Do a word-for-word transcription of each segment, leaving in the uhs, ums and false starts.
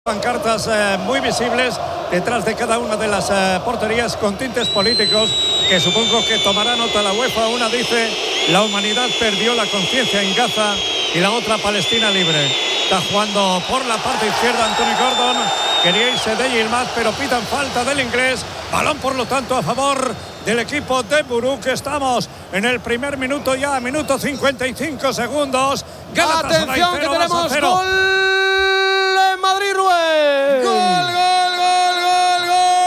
Pancartas eh, muy visibles detrás de cada una de las eh, porterías con tintes políticos que supongo que tomará nota la UEFA. Una dice: la humanidad perdió la conciencia en Gaza, y la otra: Palestina libre. Está jugando por la parte izquierda Anthony Gordon, quería irse de Yilmaz, pero pitan falta del inglés. Balón por lo tanto a favor del equipo de Buruk. Estamos en el primer minuto ya, minuto cincuenta y cinco segundos. Atención que tenemos gol en Madrid, Rubén. Gol, gol, gol, gol,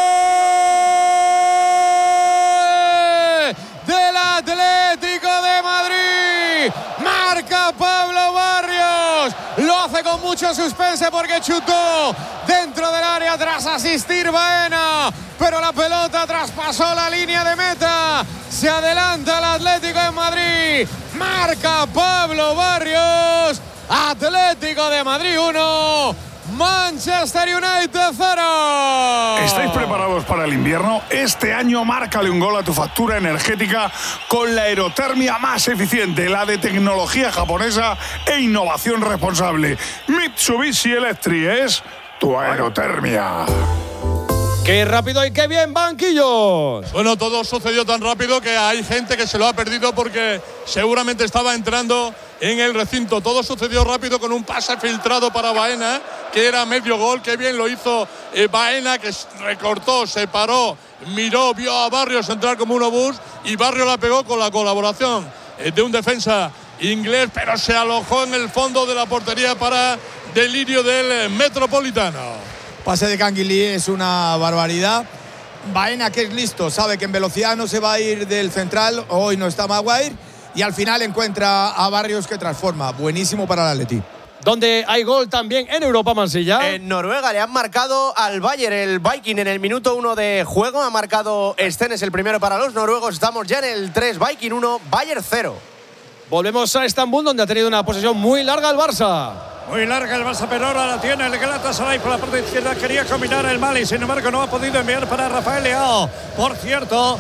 gol del Atlético de Madrid. Marca Pablo Barrios. Lo hace con mucho suspense porque chutó dentro del área tras asistir Baena, pero la pelota traspasó la línea de meta. Se adelanta el Atlético de Madrid. Marca Pablo Barrios. Atlético de Madrid uno, Manchester United cero. ¿Estáis preparados para el invierno? Este año márcale un gol a tu factura energética con la aerotermia más eficiente, la de tecnología japonesa e innovación responsable. Mitsubishi Electric es tu aerotermia. ¡Qué rápido y qué bien, banquillos! Bueno, todo sucedió tan rápido que hay gente que se lo ha perdido porque seguramente estaba entrando en el recinto. Todo sucedió rápido con un pase filtrado para Baena, que era medio gol. Qué bien lo hizo eh, Baena, que recortó, se paró, miró, vio a Barrios entrar como un obús y Barrios la pegó con la colaboración eh, de un defensa inglés, pero se alojó en el fondo de la portería para delirio del eh, Metropolitano. Pase de Canguilí es una barbaridad. Baena, que es listo, sabe que en velocidad no se va a ir del central. Hoy no está Maguire. Y al final encuentra a Barrios, que transforma. Buenísimo para el Atleti. Donde hay gol también en Europa, Mansilla. En Noruega le han marcado al Bayern, el Viking, en el minuto uno de juego. Ha marcado Stennes el primero para los noruegos. Estamos ya en el tres, Viking uno, Bayern cero. Volvemos a Estambul, donde ha tenido una posesión muy larga el Barça. Muy larga el Barça, pero ahora la tiene el Galatasaray por la parte izquierda. Quería combinar el Mali, sin embargo no ha podido enviar para Rafael Leao. Por cierto,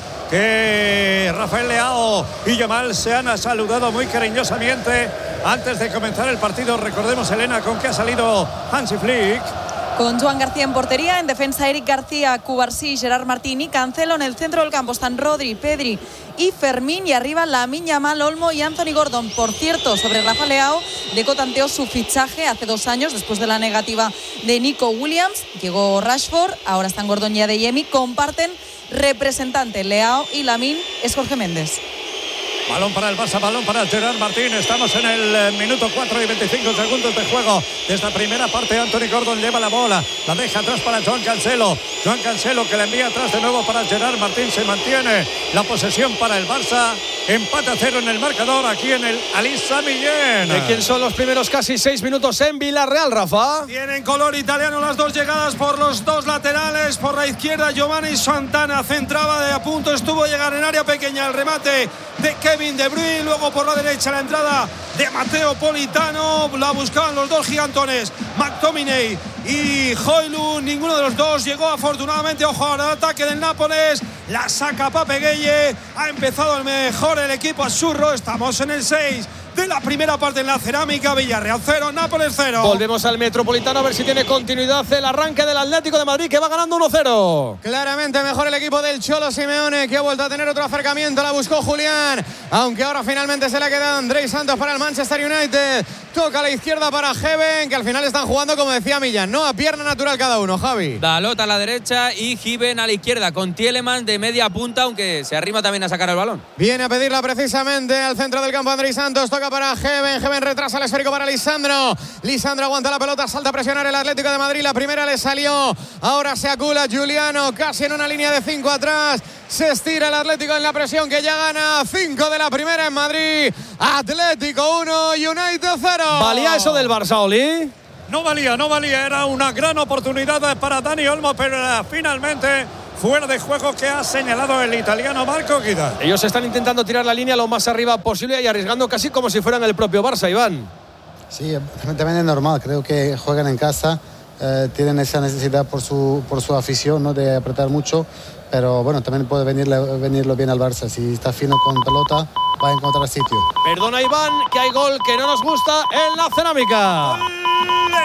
que Rafael Leao y Yamal se han saludado muy cariñosamente antes de comenzar el partido. Recordemos, Elena, con qué ha salido Hansi Flick. Con Joan García en portería, en defensa Eric García, Cubarsí, Gerard Martín y Cancelo. En el centro del campo están Rodri, Pedri y Fermín, y arriba Lamine Yamal, Olmo y Anthony Gordon. Por cierto, sobre Rafa Leao, Deco tanteó su fichaje hace dos años después de la negativa de Nico Williams. Llegó Rashford, ahora están Gordon y Adeyemi. Comparten representante. Leao y Lamine es Jorge Méndez. Balón para el Barça, balón para Gerard Martín. Estamos en el minuto cuatro y veinticinco segundos de juego de esta primera parte. Anthony Gordon lleva la bola, la deja atrás para Joan Cancelo. Joan Cancelo, que la envía atrás de nuevo para Gerard Martín. Se mantiene la posesión para el Barça. Empate a cero en el marcador aquí en el Ali Sami Yen. ¿De quién son los primeros casi seis minutos en Villarreal, Rafa? Tienen color italiano las dos llegadas por los dos laterales. Por la izquierda, Giovanni Santana centraba, de a punto estuvo llegar en área pequeña el remate de Kevin De Bruyne. Luego por la derecha la entrada de Matteo Politano. La buscaban los dos gigantones, McTominay y Højlund. Ninguno de los dos llegó afortunadamente. Ojo al ataque del Nápoles. La saca Pape Gueye. Ha empezado el mejor el equipo Azzurro. Estamos en el seis de la primera parte en la cerámica. Villarreal cero, Nápoles cero. Volvemos al Metropolitano a ver si tiene continuidad el arranque del Atlético de Madrid, que va ganando uno cero. Claramente mejor el equipo del Cholo Simeone, que ha vuelto a tener otro acercamiento. La buscó Julián, aunque ahora finalmente se la queda Andrés Santos para el Manchester United. Toca a la izquierda para Heaven, que al final están jugando, como decía Millán, ¿no? A pierna natural cada uno, Javi. Dalot a la derecha y Heaven a la izquierda, con Tielemans de media punta, aunque se arrima también a sacar el balón. Viene a pedirla precisamente al centro del campo Andrés Santos. Toca para Heaven, Heaven retrasa el esférico para Lisandro. Lisandro aguanta la pelota, salta a presionar el Atlético de Madrid. La primera le salió, ahora se acula Juliano, casi en una línea de cinco atrás. Se estira el Atlético en la presión, que ya gana cinco de la primera en Madrid. Atlético uno, United cero. ¿Valía eso del Barça, Oli? No valía, no valía. Era una gran oportunidad para Dani Olmo, pero finalmente fuera de juego, que ha señalado el italiano Marco Guida. Ellos están intentando tirar la línea lo más arriba posible y arriesgando casi como si fueran el propio Barça, Iván. Sí, también es normal. Creo que juegan en casa, eh, tienen esa necesidad por su, por su afición, ¿no?, de apretar mucho. Pero bueno, también puede venirle, venirlo bien al Barça. Si está fino con pelota, va a encontrar sitio. Perdona, Iván, que hay gol que no nos gusta en la cerámica. ¡Gol!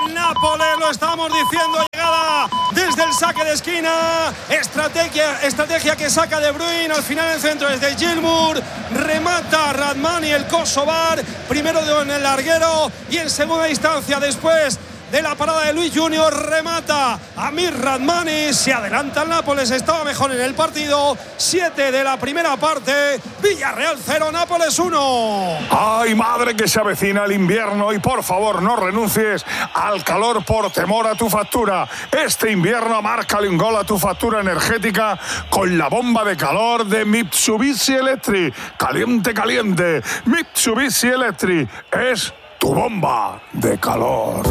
el Nápoles, lo estamos diciendo, llegada desde el saque de esquina, estrategia, estrategia que saca De Bruyne, al final el centro es de Gilmour, remata Radmani el kosovar, primero en el larguero y en segunda instancia después de la parada de Luis Junior, remata Amir Radmani, se adelanta el Nápoles, estaba mejor en el partido, siete de la primera parte, Villarreal cero, Nápoles uno. ¡Ay, madre, que se avecina el invierno! Y por favor, no renuncies al calor por temor a tu factura. Este invierno márcale un gol a tu factura energética con la bomba de calor de Mitsubishi Electric. Caliente, caliente. Mitsubishi Electric es tu bomba de calor.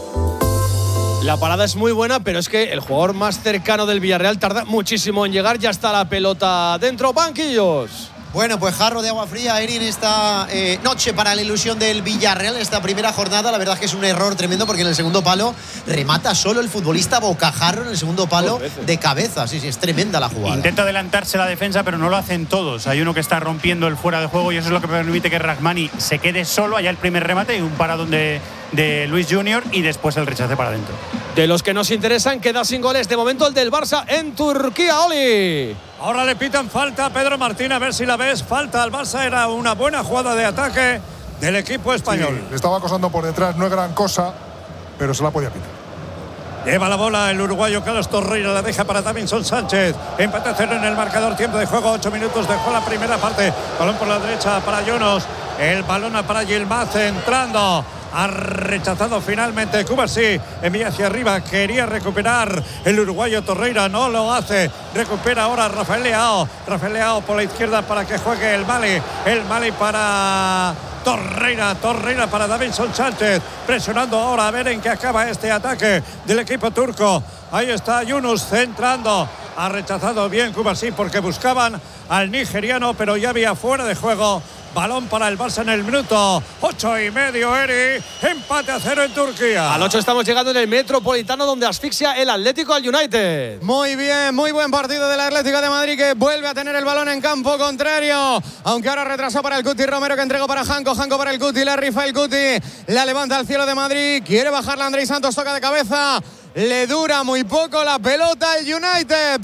La parada es muy buena, pero es que el jugador más cercano del Villarreal tarda muchísimo en llegar. Ya está la pelota dentro, banquillos. Bueno, pues jarro de agua fría, Erin, esta eh, noche para la ilusión del Villarreal, esta primera jornada. La verdad es que es un error tremendo porque en el segundo palo remata solo el futbolista Bocajarro en el segundo palo de cabeza. Sí, sí, es tremenda la jugada. Intenta adelantarse la defensa, pero no lo hacen todos. Hay uno que está rompiendo el fuera de juego y eso es lo que permite que Rahmani se quede solo. Allá el primer remate y un paradón de, de Luis Junior y después el rechace para adentro. De los que nos interesan, queda sin goles de momento el del Barça en Turquía, Oli. Ahora le pitan falta a Pedro Martín, a ver si la ves. Falta al Barça, era una buena jugada de ataque del equipo español. Sí, le estaba acosando por detrás, no es gran cosa, pero se la podía pitar. Lleva la bola el uruguayo Carlos Torreira, la deja para Davinson Sánchez. Empate a cero en el marcador, tiempo de juego, ocho minutos de juego la primera parte. Balón por la derecha para Jonos, el balón para Yilmaz entrando. Ha rechazado finalmente Cubarsí, envía hacia arriba, quería recuperar el uruguayo Torreira, no lo hace, recupera ahora Rafael Leao, Rafael Leao por la izquierda para que juegue el Mali, el Mali para Torreira, Torreira para Davinson Sánchez, presionando ahora a ver en qué acaba este ataque del equipo turco. Ahí está Yunus centrando, ha rechazado bien Cubarsí porque buscaban al nigeriano, pero ya había fuera de juego. Balón para el Barça en el minuto ocho y medio, Eri. Empate a cero en Turquía. Al ocho estamos llegando en el Metropolitano, donde asfixia el Atlético al United. Muy bien, muy buen partido del Atlético de Madrid, que vuelve a tener el balón en campo contrario. Aunque ahora retrasó para el Cuti Romero, que entregó para Janko. Janko para el Cuti, la rifa el Cuti. La levanta al cielo de Madrid. Quiere bajarla Andrés Santos, toca de cabeza. Le dura muy poco la pelota el United.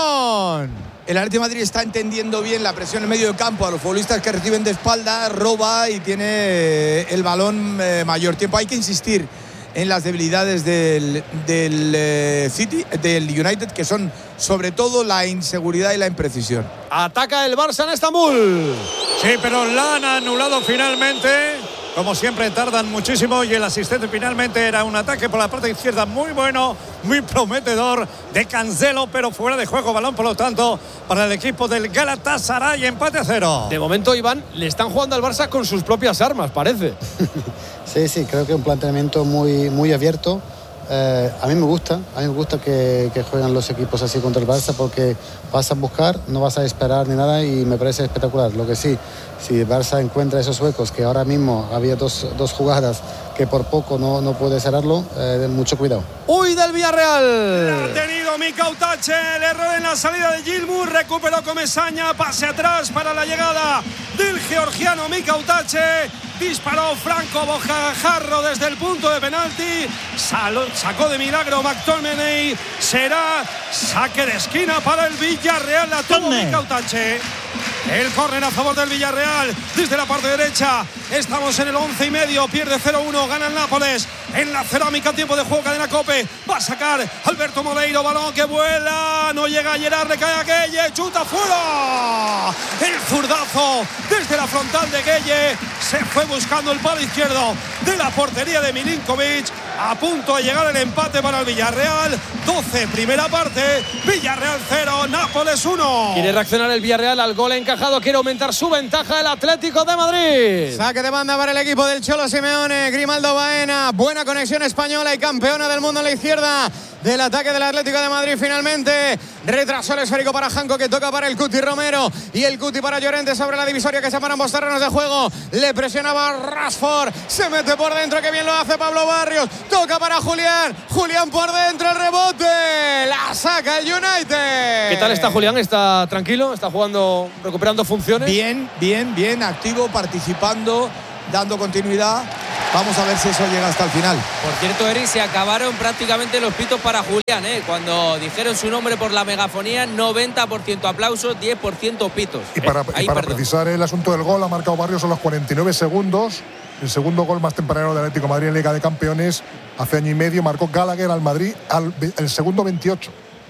Petón. El Atlético de Madrid está entendiendo bien la presión en medio del campo a los futbolistas que reciben de espalda, roba y tiene el balón eh, mayor tiempo. Hay que insistir en las debilidades del, del eh, City, del United, que son sobre todo la inseguridad y la imprecisión. Ataca el Barça en Estambul. Sí, pero la han anulado finalmente. Como siempre tardan muchísimo y el asistente finalmente era un ataque por la parte izquierda muy bueno, muy prometedor de Cancelo, pero fuera de juego, balón por lo tanto para el equipo del Galatasaray, empate a cero. De momento, Iván, le están jugando al Barça con sus propias armas, parece. Sí, sí, creo que es un planteamiento muy, muy abierto. Eh, a mí me gusta, a mí me gusta que, que jueguen los equipos así contra el Barça porque vas a buscar, no vas a esperar ni nada y me parece espectacular. Lo que sí, si el Barça encuentra esos huecos, que ahora mismo había dos, dos jugadas que por poco no, no puede cerrarlo, eh, mucho cuidado. ¡Uy, del Villarreal! La ha tenido Mika Utache, el error en la salida de Gilmour, recuperó Comesaña, pase atrás para la llegada del georgiano Mika Utache. Disparó Franco Bocajarro desde el punto de penalti. Saló, sacó de milagro McTominay. Será saque de esquina para el Villarreal. La tuvo Mika Utache. El córner a favor del Villarreal desde la parte derecha. Estamos en el once y medio. Pierde cero uno. Gana el Nápoles. En la cerámica, tiempo de juego, cadena Cope. Va a sacar Alberto Moleiro. Balón que vuela. No llega a Gerard. Le cae a Gueye. Chuta fuera. El zurdazo desde la frontal de Gueye. Se fue buscando el palo izquierdo de la portería de Milinkovic. A punto de llegar el empate para el Villarreal. doce, primera parte. Villarreal cero, Nápoles uno. Quiere reaccionar el Villarreal al gol encajado. Quiere aumentar su ventaja el Atlético de Madrid. Saque de banda para el equipo del Cholo Simeone. Grimaldo Baena. Buena conexión española y campeona del mundo a la izquierda del ataque del Atlético de Madrid. Finalmente retrasó el esférico para Janko, que toca para el Cuti Romero y el Cuti para Llorente sobre la divisoria que separan ambos terrenos de juego. Le presionaba Rashford, se mete por dentro, que bien lo hace Pablo Barrios, toca para Julián, Julián por dentro, el rebote, la saca el United. ¿Qué tal está Julián? ¿Está tranquilo? ¿Está jugando, recuperando funciones? Bien, bien, bien, activo, participando. dando continuidad. Vamos a ver si eso llega hasta el final. Por cierto, Eri, se acabaron prácticamente los pitos para Julián, ¿eh? Cuando dijeron su nombre por la megafonía, noventa por ciento aplausos, diez por ciento pitos. Y para, eh, ahí, y para precisar el asunto del gol, ha marcado Barrios a los cuarenta y nueve segundos. El segundo gol más temprano del Atlético de Madrid en Liga de Campeones. Hace año y medio marcó Gallagher al Madrid al el segundo veintiocho.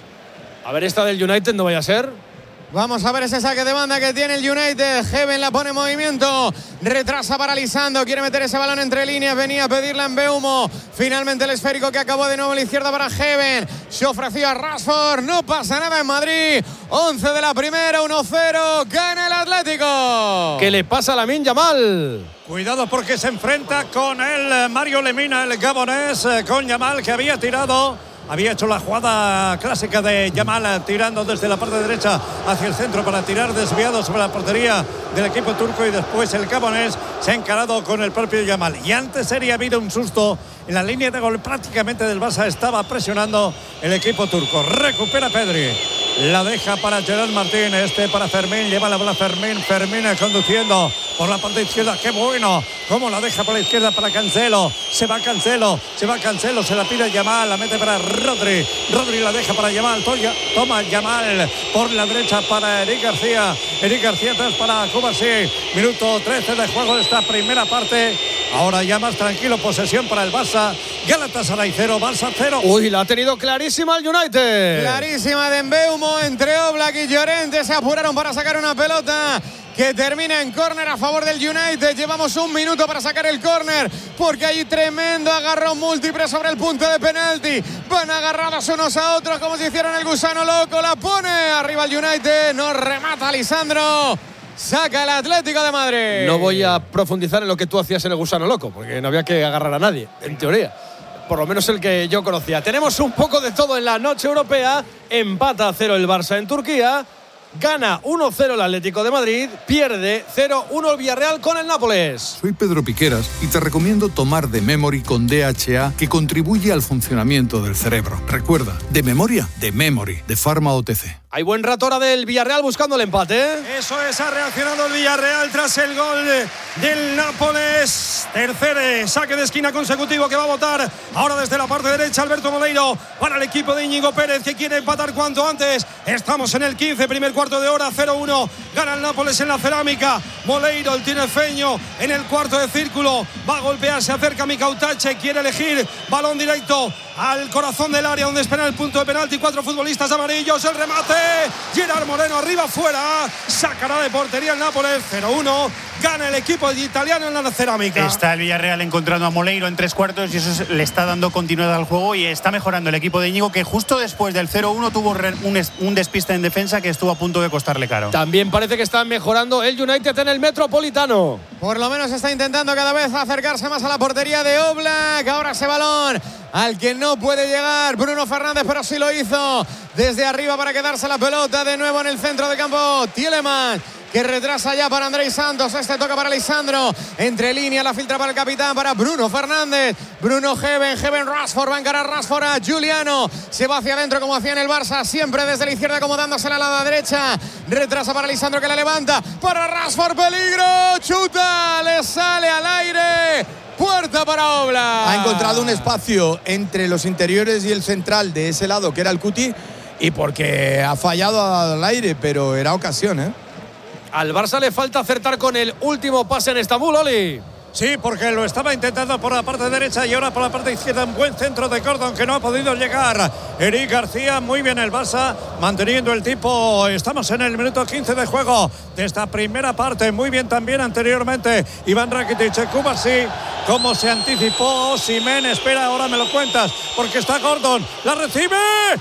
A ver, esta del United no vaya a ser. Vamos a ver ese saque de banda que tiene el United. Heaven la pone en movimiento. Retrasa paralizando. Quiere meter ese balón entre líneas. Venía a pedirla en Mbeumo. Finalmente el esférico que acabó de nuevo a la izquierda para Heaven. Se ofreció a Rashford. No pasa nada en Madrid. once de la primera, uno cero. Gana el Atlético. ¿Qué le pasa a Lamine Yamal? Cuidado porque se enfrenta con el Mario Lemina, el gabonés, con Yamal que había tirado. Había hecho la jugada clásica de Yamal tirando desde la parte derecha hacia el centro para tirar desviado sobre la portería del equipo turco y después el gabonés se ha encarado con el propio Yamal. Y antes había habido un susto en la línea de gol prácticamente del Barça, estaba presionando el equipo turco. Recupera Pedri. La deja para Gerard Martín, este para Fermín, lleva la bola Fermín, Fermín conduciendo por la parte izquierda, qué bueno, cómo la deja por la izquierda para Cancelo, se va Cancelo, se va Cancelo, se la pide Yamal, la mete para Rodri, Rodri la deja para Yamal, toma Yamal por la derecha para Eric García, Eric García atrás para Cubarsí, minuto trece de juego de esta primera parte, ahora ya más tranquilo, posesión para el Barça, Galatasaray cero, Barça cero. Uy, la ha tenido clarísima el United. Clarísima de Mbeumo entre Oblak y Llorente, se apuraron para sacar una pelota que termina en córner a favor del United. Llevamos un minuto para sacar el córner porque hay tremendo agarrón múltiple sobre el punto de penalti. Van agarrados unos a otros como si hicieran el gusano loco. La pone arriba el United, no remata Lisandro. Saca el Atlético de Madrid. No voy a profundizar en lo que tú hacías en el gusano loco, porque no había que agarrar a nadie, en teoría. Por lo menos el que yo conocía. Tenemos un poco de todo en la noche europea. Empata a cero el Barça en Turquía. Gana uno cero el Atlético de Madrid, pierde cero uno el Villarreal con el Nápoles. Soy Pedro Piqueras y te recomiendo tomar The Memory con D H A, que contribuye al funcionamiento del cerebro. Recuerda, de memoria, de Memory, de Pharma O T C. Hay buen rato ahora del Villarreal buscando el empate. Eso es, ha reaccionado el Villarreal tras el gol del Nápoles. Tercer saque de esquina consecutivo que va a votar ahora desde la parte derecha Alberto Moleiro para el equipo de Íñigo Pérez, que quiere empatar cuanto antes. Estamos en el quince, primer cuarto de hora, cero uno. Gana el Nápoles en la cerámica. Moleiro, el tinerfeño, en el cuarto de círculo. Va a golpear, se acerca Mikautache, quiere elegir balón directo al corazón del área donde espera el punto de penalti. Cuatro futbolistas amarillos, el remate. Gerard Moreno arriba afuera, sacará de portería el Nápoles. Cero uno, gana el equipo italiano en la cerámica. Está el Villarreal encontrando a Moleiro en tres cuartos y eso le está dando continuidad al juego y está mejorando el equipo de Íñigo, que justo después del cero uno tuvo un, un despiste en defensa que estuvo a punto de costarle caro. También parece que está mejorando el United en el Metropolitano. Por lo menos está intentando cada vez acercarse más a la portería de Oblak. Ahora ese balón al que no puede llegar Bruno Fernández, pero sí lo hizo desde arriba para quedarse la pelota de nuevo en el centro de campo. Tielemans, que retrasa ya para Andrés Santos. Este toca para Lisandro. Entre línea la filtra para el capitán, para Bruno Fernández. Bruno Heaven, Heaven Rashford. Va a encarar Rashford a Giuliano. Se va hacia adentro como hacía en el Barça. Siempre desde la izquierda acomodándose a la derecha. Retrasa para Lisandro, que la levanta. Para Rashford, peligro. Chuta, le sale al aire. Puerta para Oblak. Ha encontrado un espacio entre los interiores y el central de ese lado, que era el Cuti, y porque ha fallado al aire, pero era ocasión, ¿eh? Al Barça le falta acertar con el último pase en Estambul, Oli. Sí, porque lo estaba intentando por la parte derecha y ahora por la parte izquierda. Un buen centro de Gordon que no ha podido llegar. Eric García, muy bien el Barça, manteniendo el tipo. Estamos en el minuto quince de juego de esta primera parte. Muy bien también anteriormente Iván Rakitic. Cubarsí, cómo se anticipó Osimhen. Espera, ahora me lo cuentas, porque está Gordon. La recibe,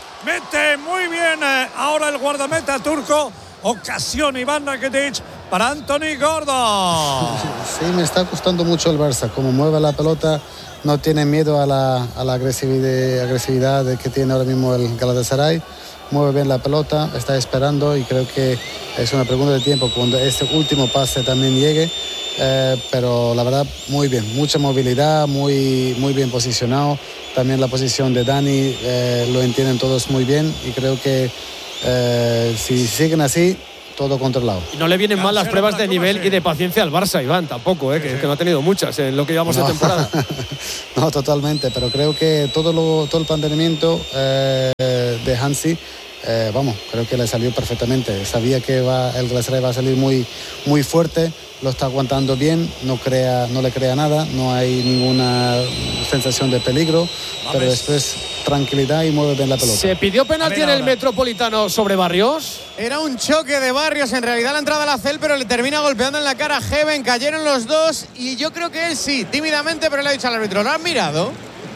mete muy bien. Ahora el guardameta turco. Ocasión Iván Rakitic para Anthony Gordon. Sí, me está costando mucho el Barça. Como mueve la pelota, no tiene miedo a la, a la agresividad, agresividad que tiene ahora mismo el Galatasaray. Mueve bien la pelota, está esperando y creo que es una pregunta de tiempo cuando este último pase también llegue. Eh, pero la verdad, muy bien, mucha movilidad, muy, muy bien posicionado. También la posición de Dani eh, lo entienden todos muy bien y creo que Eh, si siguen así todo controlado. Y no le vienen mal las pruebas de nivel y de paciencia al Barça, Iván, tampoco, ¿eh? que, que no ha tenido muchas en lo que llevamos no. de temporada. No, totalmente, pero creo que todo, lo, todo el planteamiento eh, de Hansi, eh, vamos, creo que le salió perfectamente. Sabía que va, el Galatasaray va a salir muy, muy fuerte, lo está aguantando bien, no, crea, no le crea nada, no hay ninguna sensación de peligro, pero después tranquilidad y mueve bien la pelota. ¿Se pidió penalti en el Metropolitano sobre Barrios? Era un choque de Barrios, en realidad la entrada a la Cel, pero le termina golpeando en la cara a Heaven, cayeron los dos y yo creo que él sí, tímidamente, pero le ha dicho al árbitro, ¿lo has mirado?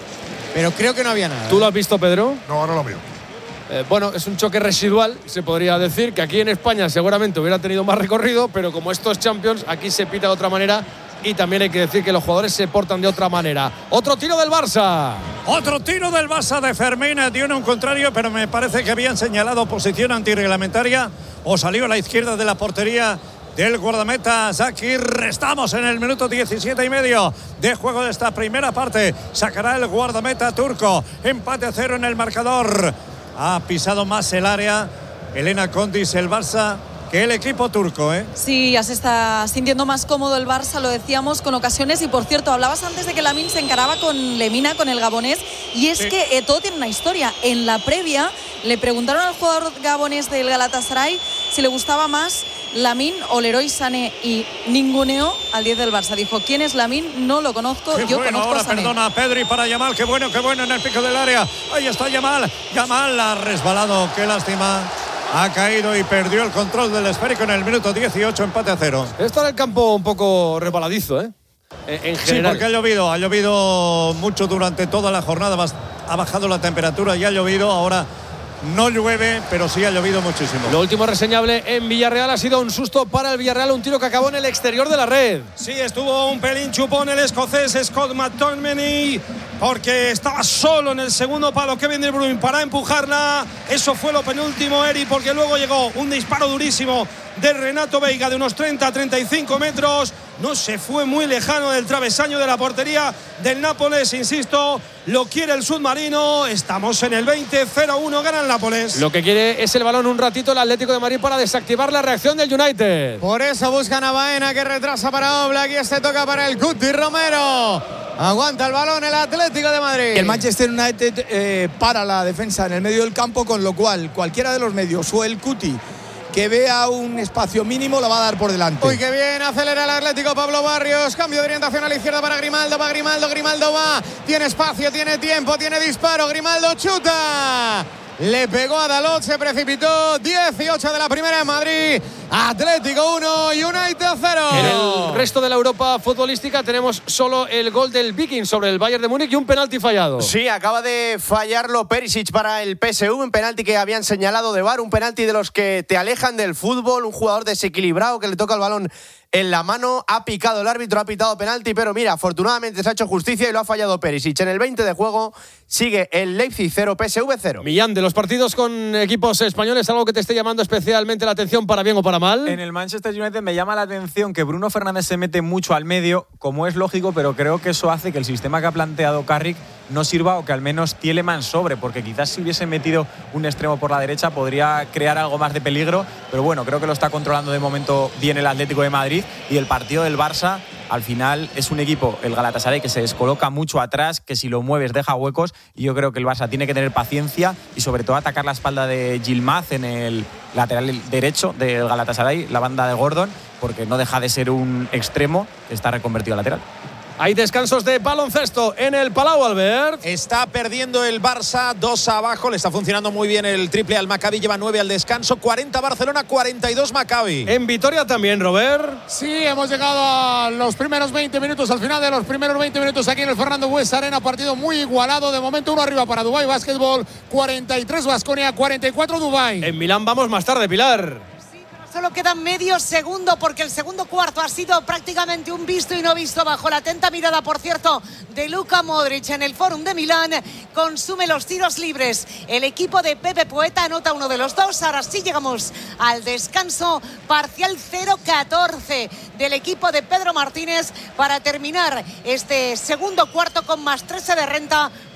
Pero creo que no había nada. ¿Tú lo has visto, Pedro? No, ahora lo veo. Eh, bueno, es un choque residual, se podría decir, que aquí en España seguramente hubiera tenido más recorrido, pero como esto es Champions, aquí se pita de otra manera y también hay que decir que los jugadores se portan de otra manera. Otro tiro del Barça. Otro tiro del Barça de Fermín, dio un contrario, pero me parece que habían señalado posición antirreglamentaria o salió a la izquierda de la portería del guardameta Zakir. Estamos en el minuto diecisiete y medio de juego de esta primera parte. Sacará el guardameta turco. Empate a cero en el marcador. Ha pisado más el área Elena Condis, el Barça, que el equipo turco, ¿eh? Sí, ya se está sintiendo más cómodo el Barça, lo decíamos, con ocasiones. Y por cierto, hablabas antes de que Lamine se encaraba con Lemina, con el gabonés. Y es sí. que eh, todo tiene una historia. En la previa le preguntaron al jugador gabonés del Galatasaray si le gustaba más Lamine o Leroy Sané, y ninguneó al diez del Barça. Dijo, ¿quién es Lamine? No lo conozco, qué yo bueno, conozco ahora a Sané. Perdona a Pedri para Yamal, qué bueno, qué bueno en el pico del área. Ahí está Yamal, Yamal ha resbalado, qué lástima. Ha caído y perdió el control del esférico en el minuto dieciocho, empate a cero. Está en el campo un poco resbaladizo, ¿eh? En general. Sí, porque ha llovido, ha llovido mucho durante toda la jornada, ha bajado la temperatura y ha llovido. Ahora no llueve, pero sí ha llovido muchísimo. Lo último reseñable en Villarreal ha sido un susto para el Villarreal, un tiro que acabó en el exterior de la red. Sí, estuvo un pelín chupón el escocés Scott McTominay, porque estaba solo en el segundo palo Kevin De Bruyne para empujarla. Eso fue lo penúltimo, Eri, porque luego llegó un disparo durísimo de Renato Veiga de unos treinta a treinta y cinco metros. No se fue muy lejano del travesaño de la portería del Nápoles, insisto, lo quiere el submarino. Estamos en el veinte, cero uno, gana el Nápoles. Lo que quiere es el balón un ratito el Atlético de Madrid para desactivar la reacción del United. Por eso buscan a Baena, que retrasa para Oblak, y este toca para el Cuti Romero. Aguanta el balón el Atlético de Madrid. El Manchester United eh, para la defensa en el medio del campo, con lo cual cualquiera de los medios o el Cuti que vea un espacio mínimo la va a dar por delante. Uy, qué bien, acelera el Atlético. Pablo Barrios, cambio de orientación a la izquierda para Grimaldo, va Grimaldo, Grimaldo va, tiene espacio, tiene tiempo, tiene disparo, Grimaldo chuta. Le pegó a Dalot, se precipitó. dieciocho de la primera en Madrid. Atlético uno, United cero. En el resto de la Europa futbolística tenemos solo el gol del Viking sobre el Bayern de Múnich y un penalti fallado. Sí, acaba de fallarlo Perisic para el P S V, un penalti que habían señalado de V A R, un penalti de los que te alejan del fútbol, un jugador desequilibrado que le toca el balón en la mano. Ha picado el árbitro, ha pitado penalti, pero mira, afortunadamente se ha hecho justicia y lo ha fallado Perisic. En el veinte de juego sigue el Leipzig cero, P S V cero. Millán, de los partidos con equipos españoles, ¿algo que te esté llamando especialmente la atención, para bien o para mal? En el Manchester United me llama la atención que Bruno Fernández se mete mucho al medio, como es lógico, pero creo que eso hace que el sistema que ha planteado Carrick no sirva, o que al menos Tielemans sobre, porque quizás si hubiese metido un extremo por la derecha podría crear algo más de peligro, pero bueno, creo que lo está controlando de momento bien el Atlético de Madrid. Y el partido del Barça, al final es un equipo, el Galatasaray, que se descoloca mucho atrás, que si lo mueves deja huecos, y yo creo que el Barça tiene que tener paciencia y sobre todo atacar la espalda de Yilmaz en el lateral derecho del Galatasaray, la banda de Gordon, porque no deja de ser un extremo que está reconvertido a lateral. Hay descansos de baloncesto en el Palau, Albert. Está perdiendo el Barça, dos abajo. Le está funcionando muy bien el triple al Maccabi. Lleva nueve al descanso. cuarenta Barcelona, cuarenta y dos Maccabi. En Vitoria también, Robert. Sí, hemos llegado a los primeros veinte minutos. Al final de los primeros veinte minutos aquí en el Fernando Buesa Arena. Partido muy igualado. De momento uno arriba para Dubái Basketball. cuarenta y tres Baskonia, cuarenta y cuatro Dubái. En Milán vamos más tarde, Pilar. Solo queda medio segundo, porque el segundo cuarto ha sido prácticamente un visto y no visto, bajo la atenta mirada, por cierto, de Luka Modric en el Fórum de Milán. Consume los tiros libres el equipo de Pepe Poeta, anota uno de los dos. Ahora sí llegamos al descanso parcial, cero catorce del equipo de Pedro Martínez, para terminar este segundo cuarto con más trece de renta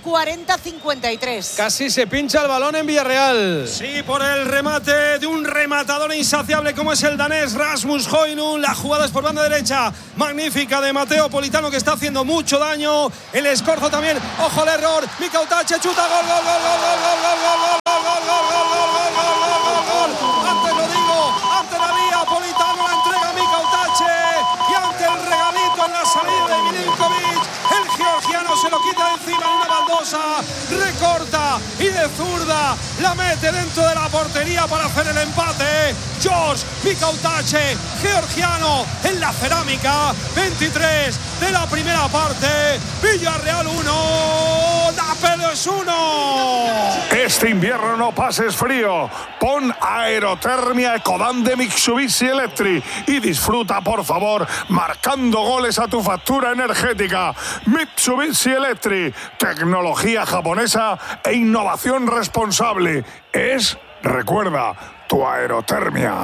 cuarenta a cincuenta y tres. Casi se pincha el balón en Villarreal. Sí, por el remate de un rematador insaciable como es el danés Rasmus Højlund. La jugada es por banda derecha, magnífica de Mateo Politano, que está haciendo mucho daño. El escorzo también, ojo al error. Mika Otache chuta, gol, gol, gol, gol, gol, gol, gol, gol, gol, gol, gol, gol, gol, gol, gol, gol. Antes lo digo, antes la vía, Politano la entrega a Mika Otache y ante el regalito en la salida de Milinkovic, el georgiano se lo quita de encima en una baldosa, recorta y de zurda la mete dentro de la portería para hacer el empate. Josh Mika Otache, georgiano, en la cerámica. Veintitrés de la primera parte. Villarreal uno, Nápoles uno. Este invierno no pases frío. Pon aerotermia Ecodan de Mitsubishi Electric y disfruta, por favor, marcando goles a tu factura energética. Mitsubishi Electric, tecnología japonesa e innovación responsable. Es, recuerda, tu aerotermia.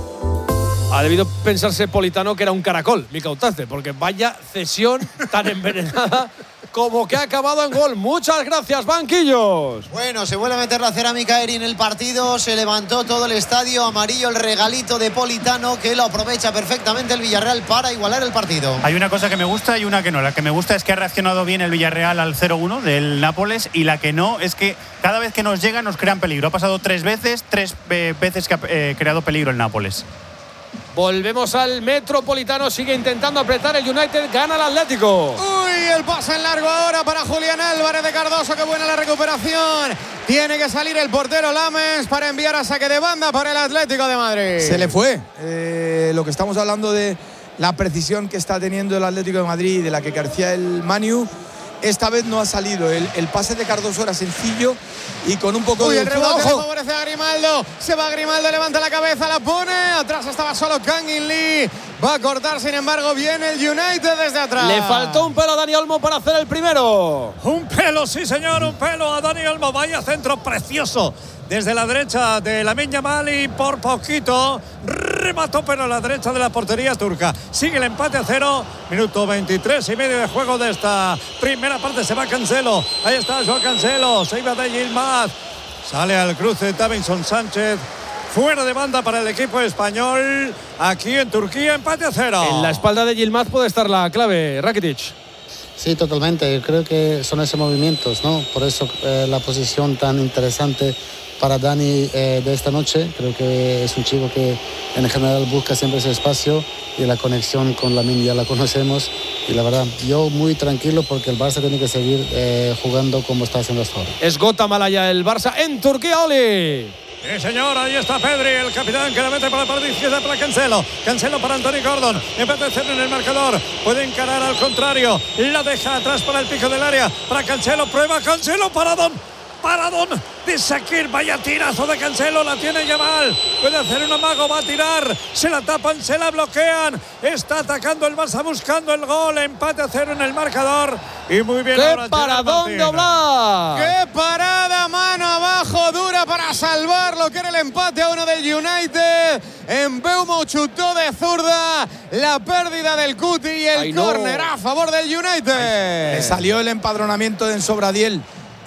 Ha debido pensarse Politano que era un caracol, Mika Otache, porque vaya cesión tan envenenada como que ha acabado en gol. Muchas gracias, banquillos. Bueno, se vuelve a meter la cerámica Eri en el partido. Se levantó todo el estadio. Amarillo el regalito de Politano, que lo aprovecha perfectamente el Villarreal para igualar el partido. Hay una cosa que me gusta y una que no. La que me gusta es que ha reaccionado bien el Villarreal al cero uno del Nápoles, y la que no es que cada vez que nos llega nos crean peligro. Ha pasado tres veces, tres eh, veces que ha eh, creado peligro el Nápoles. Volvemos al Metropolitano, sigue intentando apretar el United, gana el Atlético. Uy, el pase en largo ahora para Julián Álvarez de Cardoso, qué buena la recuperación. Tiene que salir el portero Lames para enviar a saque de banda para el Atlético de Madrid. Se le fue. Eh, lo que estamos hablando de la precisión que está teniendo el Atlético de Madrid, de la que carecía el Manu, esta vez no ha salido. El, el pase de Cardoso era sencillo y con un poco Uy, de el rebote le ojo. favorece a Grimaldo. Se va Grimaldo, levanta la cabeza, la pone. Atrás estaba solo Kangin Lee. Va a cortar, sin embargo, bien el United desde atrás. Le faltó un pelo a Dani Olmo para hacer el primero. Un pelo, sí señor, un pelo a Dani Olmo. Vaya centro precioso desde la derecha de Lamine Yamal y por poquito remató, pero a la derecha de la portería turca. Sigue el empate a cero, minuto veintitrés y medio de juego de esta primera parte. Se va Cancelo, ahí está Joao Cancelo, se iba de Yilmaz, sale al cruce Davinson Sánchez. Fuera de banda para el equipo español. Aquí en Turquía, empate a cero. En la espalda de Yilmaz puede estar la clave, Rakitic. Sí, totalmente. Yo creo que son esos movimientos, ¿no? Por eso eh, la posición tan interesante para Dani eh, de esta noche. Creo que es un chico que en general busca siempre ese espacio, y la conexión con Lamine ya la conocemos. Y la verdad, yo muy tranquilo porque el Barça tiene que seguir eh, jugando como está haciendo hasta ahora. Es Guatemala el Barça en Turquía, Oli. Sí, señor, ahí está Pedri, el capitán, que la mete para la parte izquierda para Cancelo. Cancelo para Anthony Gordon. Empate a cero en el marcador. Puede encarar al contrario. La deja atrás para el pico del área. Para Cancelo, prueba Cancelo, paradón. Paradón de Shakir, vaya tirazo de Cancelo, la tiene Yamal, puede hacer un amago, va a tirar, se la tapan, se la bloquean, está atacando el Barça buscando el gol, empate a cero en el marcador y muy bien. ¡Qué ahora paradón de Oblak! ¡Qué parada, mano abajo, dura para salvar lo que era el empate a uno del United! En Mbeumo chutó de zurda, la pérdida del Cuti y el Ay, no. córner a favor del United. Le salió el empadronamiento de Enzo Bradiel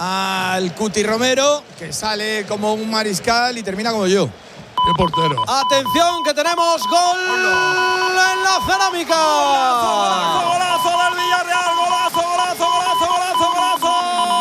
al Cuti Romero, que sale como un mariscal y termina como yo. Qué portero. Atención, que tenemos gol en la cerámica. Golazo, golazo, golazo del Villarreal, golazo, golazo, golazo, golazo,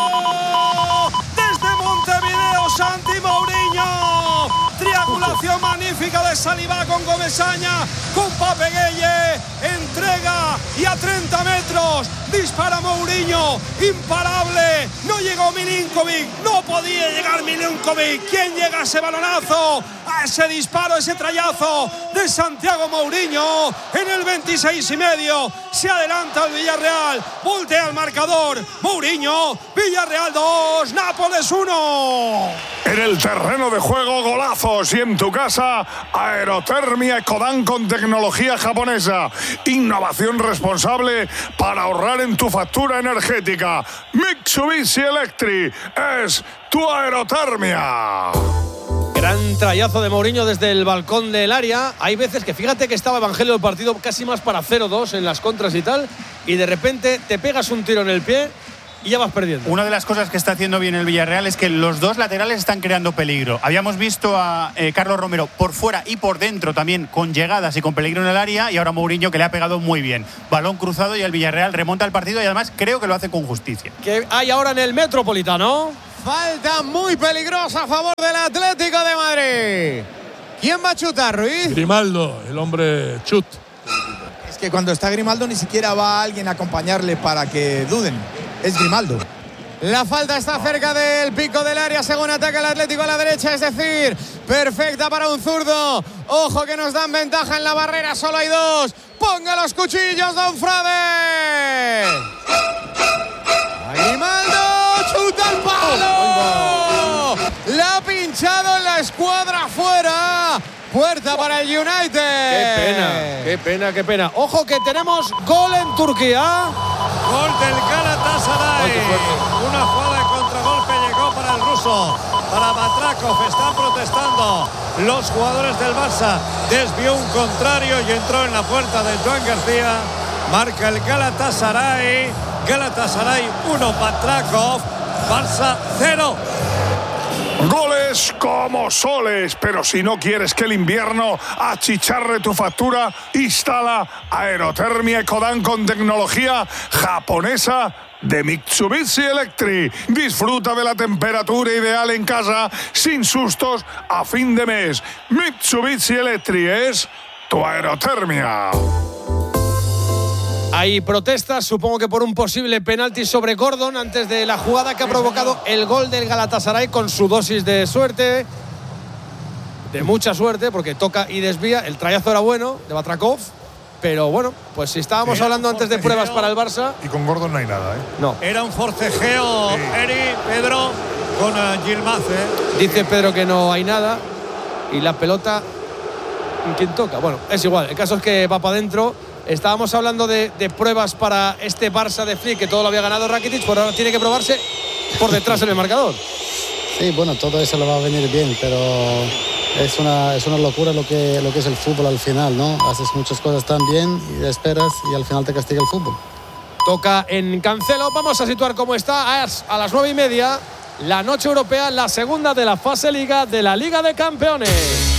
golazo. Desde Montevideo, Santi Mourinho. Triangulación magnífica de Saliba con Comesaña, con Pape Gueye. Entrega y a treinta metros dispara Mourinho, imparable. No llegó Milinkovic, no podía llegar Milinkovic. ¿Quién llega a ese balonazo? A ese disparo, ese trayazo de Santiago Mourinho. En el veintiséis y medio se adelanta el Villarreal, voltea el marcador. Mourinho, Villarreal dos, Nápoles uno. En el terreno de juego, golazos, y en tu casa, aerotermia Ecodan con tecnología japonesa. Innovación responsable para ahorrar en tu factura energética. Mitsubishi Electric es tu aerotermia. Gran trayazo de Mourinho desde el balcón del área. Hay veces que fíjate que estaba Evangelio el partido casi más para cero dos en las contras y tal, y de repente te pegas un tiro en el pie y ya vas perdiendo. Una de las cosas que está haciendo bien el Villarreal es que los dos laterales están creando peligro. Habíamos visto a eh, Carlos Romero por fuera y por dentro también con llegadas y con peligro en el área, y ahora Mourinho, que le ha pegado muy bien. Balón cruzado y el Villarreal remonta el partido, y además creo que lo hace con justicia. ¿Qué hay ahora en el Metropolitano? Falta muy peligrosa a favor del Atlético de Madrid. ¿Quién va a chutar, Ruiz? Grimaldo, el hombre chut. Es que cuando está Grimaldo ni siquiera va alguien a acompañarle para que duden. Es Grimaldo. La falta está cerca del pico del área según ataca el Atlético a la derecha, es decir, perfecta para un zurdo. Ojo que nos dan ventaja en la barrera, solo hay dos. Ponga los cuchillos, don Frade. Grimaldo, chuta el palo. La ha pinchado en la escuadra fuera. Puerta para el United. Qué pena, qué pena, qué pena. Ojo que tenemos gol en Turquía. Gol del Galatasaray. Una jugada de contragolpe llegó para el ruso, para Batrakov. Están protestando los jugadores del Barça. Desvió un contrario y entró en la puerta de Joan García. Marca el Galatasaray. Galatasaray uno, Batrakov. Barça cero. Goles como soles, pero si no quieres que el invierno achicharre tu factura, instala Aerotermia Ecodan con tecnología japonesa de Mitsubishi Electric. Disfruta de la temperatura ideal en casa sin sustos a fin de mes. Mitsubishi Electric es tu aerotermia. Hay protestas, supongo que por un posible penalti sobre Gordon antes de la jugada que ha provocado el gol del Galatasaray, con su dosis de suerte, de mucha suerte, porque toca y desvía. El trayazo era bueno de Batrakov, pero bueno, pues si estábamos sí, hablando antes de pruebas para el Barça. Y con Gordon no hay nada, ¿eh? No. Era un forcejeo, sí. Eri, Pedro, con uh, Yilmaz, ¿eh? Dice Pedro que no hay nada. Y la pelota, ¿quién toca? Bueno, es igual. El caso es que va para adentro. Estábamos hablando de, de pruebas para este Barça de Flick, que todo lo había ganado Rakitic, pero ahora tiene que probarse por detrás en el marcador. Sí, bueno, todo eso le va a venir bien, pero es una, es una locura lo que, lo que es el fútbol al final, ¿no? Haces muchas cosas tan bien y esperas y al final te castiga el fútbol. Toca en Cancelo. Vamos a situar cómo está a, a las nueve y media, la noche europea, la segunda de la fase Liga de la Liga de Campeones.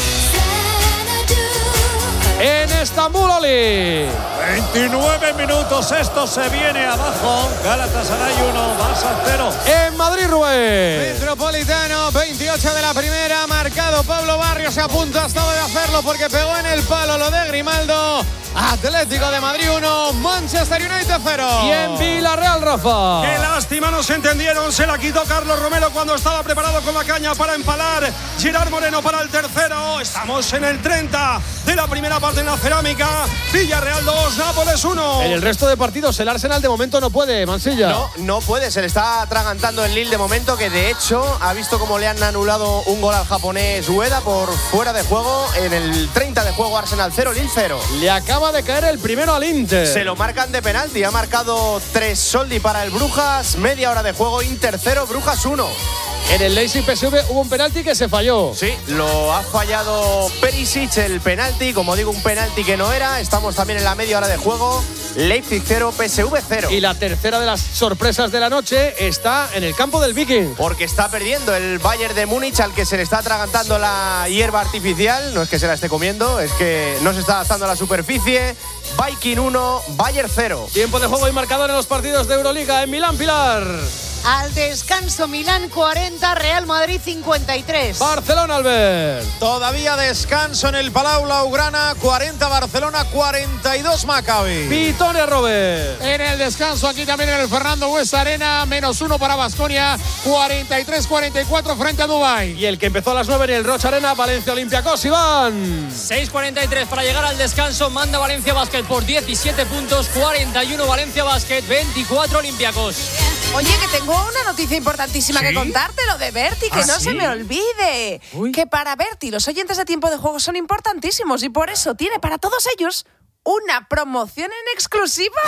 En Estambul, Oli. veintinueve minutos, esto se viene abajo. Galatasaray uno, Barça cero. En Madrid, Rubén. Metropolitano, veintiocho de la primera, marcado Pablo Barrios, se apunta hasta de hacerlo porque pegó en el palo lo de Grimaldo. Atlético de Madrid uno, Manchester United cero. Y en Villarreal, Rafa. Qué lástima, no se entendieron. Se la quitó Carlos Romero cuando estaba preparado con la caña para empalar. Gerard Moreno para el tercero. Estamos en el treinta de la primera parte en la cerámica. Villarreal dos, Nápoles uno. En el resto de partidos el Arsenal de momento no puede, Mansilla. No, no puede. Se le está atragantando el Lille de momento, que de hecho ha visto cómo le han anulado un gol al japonés Ueda por fuera de juego. En el treinta de juego, Arsenal cero, Lille cero. Le acaba de caer el primero al Inter. Se lo marcan de penalti. Ha marcado tres Soldi para el Brujas. Media hora de juego, Inter cero, Brujas uno. En el Leipzig P S V hubo un penalti que se falló. Sí, lo ha fallado Perisic, el penalti. Como digo, un penalti que no era. Estamos también en la media hora de juego. Leipzig cero, P S V cero. Y la tercera de las sorpresas de la noche está en el campo del Viking. Porque está perdiendo el Bayern de Múnich, al que se le está atragantando la hierba artificial. No es que se la esté comiendo, es que no se está adaptando a la superficie. Viking uno, Bayern cero. Tiempo de juego y marcador en los partidos de Euroliga. En Milán, Pilar. Al descanso, Milán cuarenta, Real Madrid cincuenta y tres. Barcelona, Albert. Todavía descanso en el Palau Blaugrana, cuarenta Barcelona, cuarenta y dos Maccabi. Vitoria, Robert. En el descanso, aquí también en el Fernando Buesa Arena, menos uno para Baskonia, cuarenta y tres cuarenta y cuatro frente a Dubái. Y el que empezó a las nueve en el Rocha Arena, Valencia Olympiacos, Iván. seis cuarenta y tres para llegar al descanso, manda Valencia Basket por diecisiete puntos, cuarenta y uno Valencia Basket, veinticuatro Olympiacos. Oye, que tengo una noticia importantísima ¿Sí? que contarte, lo de Berti, que ¿Ah, no sí? se me olvide. Uy. Que para Berti los oyentes de Tiempo de Juego son importantísimos y por eso tiene para todos ellos una promoción en exclusiva.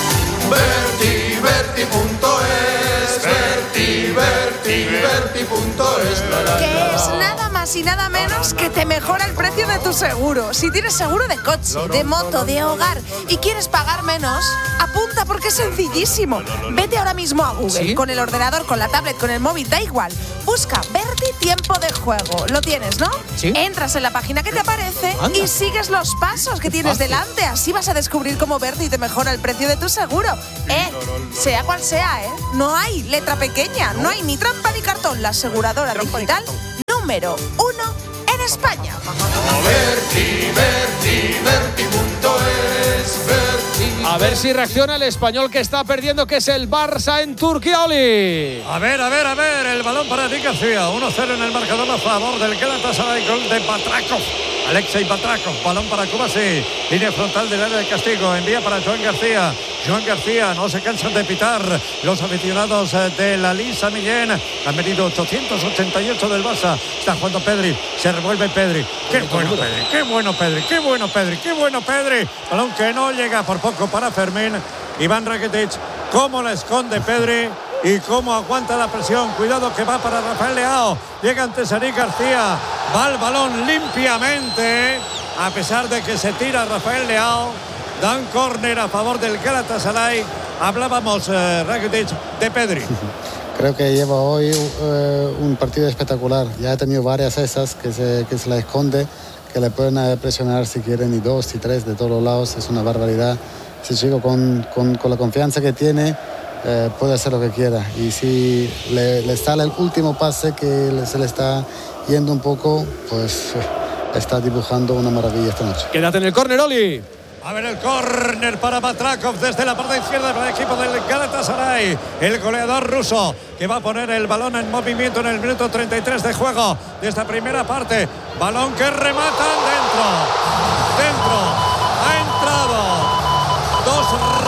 Berti, Berti punto es, Berti, Berti, Berti punto es. Que es nada más más y nada menos que te mejora el precio de tu seguro. Si tienes seguro de coche, de moto, de hogar y quieres pagar menos, apunta porque es sencillísimo. Vete ahora mismo a Google, ¿sí? Con el ordenador, con la tablet, con el móvil, da igual. Busca Verti Tiempo de Juego. Lo tienes, ¿no? Sí. Entras en la página que te aparece Anda. y sigues los pasos que tienes fácil. delante. Así vas a descubrir cómo Verti te mejora el precio de tu seguro. Eh, sea cual sea, ¿eh? No hay letra pequeña, no hay ni trampa ni cartón. La aseguradora digital número uno en España. Verti, Verti, Verti punto es, Verti. A ver si reacciona el español que está perdiendo, que es el Barça en Turquía, Oli. A ver, a ver, a ver, el balón para Eric García. uno cero en el marcador a favor del Galatasaray, gol de Patrakov. Alexei Patrakov, balón para Kubasi. Línea frontal del área de castigo, envía para Joan García. Joan García, no se cansan de pitar los aficionados de la Lisa Millén. Han venido ochocientos ochenta y ocho del Barça. Está jugando Pedri, se revuelve Pedri. Qué bueno Pedri, qué bueno Pedri, qué bueno Pedri, qué bueno Pedri. Balón que no llega por poco para Fermín. Iván Rakitic, cómo la esconde Pedri y cómo aguanta la presión. Cuidado que va para Rafael Leao. Llega antes Eric García. Va el balón limpiamente. A pesar de que se tira Rafael Leao. Dan córner a favor del Galatasaray. Hablábamos, eh, Rakitic, de Pedri. Creo que lleva hoy uh, un partido espectacular. Ya ha tenido varias esas que se, que se la esconde, que le pueden presionar si quieren, y dos y tres de todos los lados. Es una barbaridad. Ese chico con, con, con la confianza que tiene eh, puede hacer lo que quiera. Y si le, le sale el último pase que le, se le está yendo un poco, pues eh, está dibujando una maravilla esta noche. Quédate en el córner, Oli. A ver el córner para Patrakov desde la parte izquierda para el equipo del Galatasaray. El goleador ruso que va a poner el balón en movimiento en el minuto treinta y tres de juego de esta primera parte. Balón que rematan dentro. Dentro. Ha entrado. Dos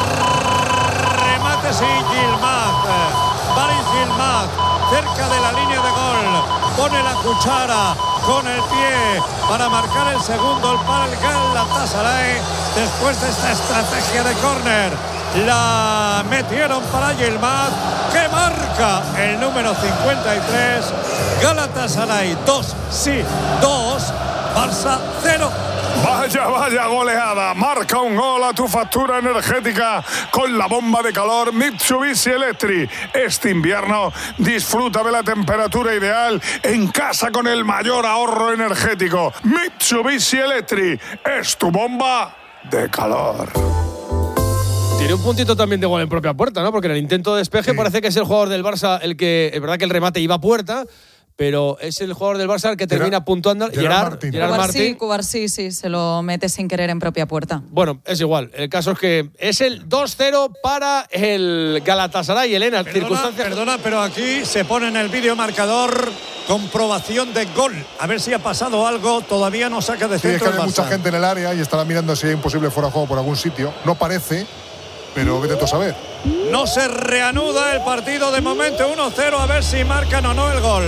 remates y Gilmaz. Baris Gilmaz cerca de la línea de gol. Pone la cuchara con el pie para marcar el segundo para el Galatasaray. Después de esta estrategia de córner, la metieron para Yilmaz, que marca el número cincuenta y tres. Galatasaray dos, sí, dos, Barça cero. Vaya, vaya goleada. Marca un gol a tu factura energética con la bomba de calor Mitsubishi Electric. Este invierno disfruta de la temperatura ideal en casa con el mayor ahorro energético. Mitsubishi Electric es tu bomba de calor. Tiene un puntito también de gol en propia puerta, ¿no? Porque en el intento de despeje sí. Parece que es el jugador del Barça el que, es verdad que el remate iba a puerta, pero es el jugador del Barça el que termina Gerard, puntuando. Gerard, Gerard Martín. Gerard Cubarsí, Martín. Cubarsí, sí, se lo mete sin querer en propia puerta. Bueno, es igual. El caso es que es el dos cero para el Galatasaray, Elena. Perdona, circunstancias... perdona, pero aquí se pone en el vídeo marcador comprobación de gol. A ver si ha pasado algo. Todavía no saca de sí, centro. Es que hay mucha gente en el área y estará mirando si hay un posible fuera de juego por algún sitio. No parece, pero vete tú a saber. No se reanuda el partido de momento uno cero. A ver si marcan o no el gol.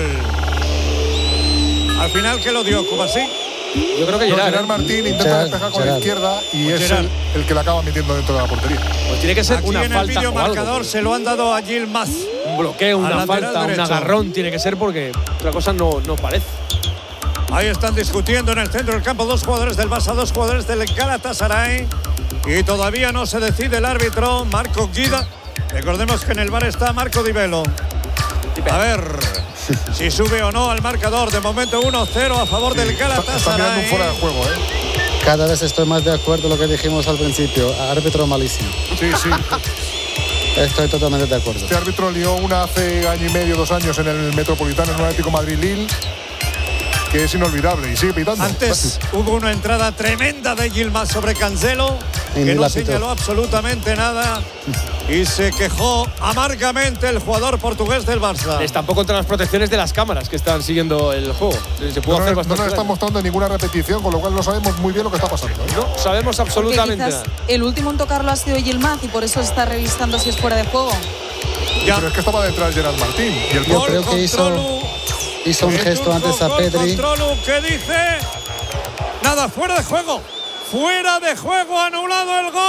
Al final, ¿qué lo dio? ¿Cubarsí? Yo creo que no, Gerard, Gerard ¿eh? Martín intenta Gerard, despejar con Gerard. la izquierda y Pues es Gerard. el, el que la acaba metiendo dentro de la portería. Pues tiene que ser Aquí una en el falta vídeo o algo. marcador se lo han dado a Yilmaz. Un bloqueo, una falta, un agarrón tiene que ser, porque otra cosa no, no parece. Ahí están discutiendo en el centro del campo dos jugadores del Barça, dos jugadores del Galatasaray. Y todavía no se decide el árbitro, Marco Guida. Recordemos que en el bar está Marco Di Velo. A ver si sube o no al marcador. De momento uno cero a favor sí, del Galatasaray. Está mirando un fuera de juego, ¿eh? Cada vez estoy más de acuerdo con lo que dijimos al principio. Árbitro malísimo. Sí, sí. Estoy totalmente de acuerdo. Este árbitro lió una hace año y medio, dos años en el Metropolitano, en un Atlético Madrid-Lille, que es inolvidable y sigue pitando. Antes hubo una entrada tremenda de Yilmaz sobre Cancelo, y que no la señaló absolutamente nada y se quejó amargamente el jugador portugués del Barça. Estampó contra las protecciones de las cámaras que están siguiendo el juego. Se pudo no, hacer no, bastante no nos están mostrando ninguna repetición, con lo cual no sabemos muy bien lo que está pasando, ¿eh? No sabemos absolutamente quizás nada. El último en tocarlo ha sido Yilmaz y por eso está revisando si es fuera de juego. Ya. Pero es que estaba detrás Gerard Martín. Y el Yo creo que hizo, hizo un gesto antes a Pedri. Controlu que dice nada, fuera de juego. Fuera de juego, anulado el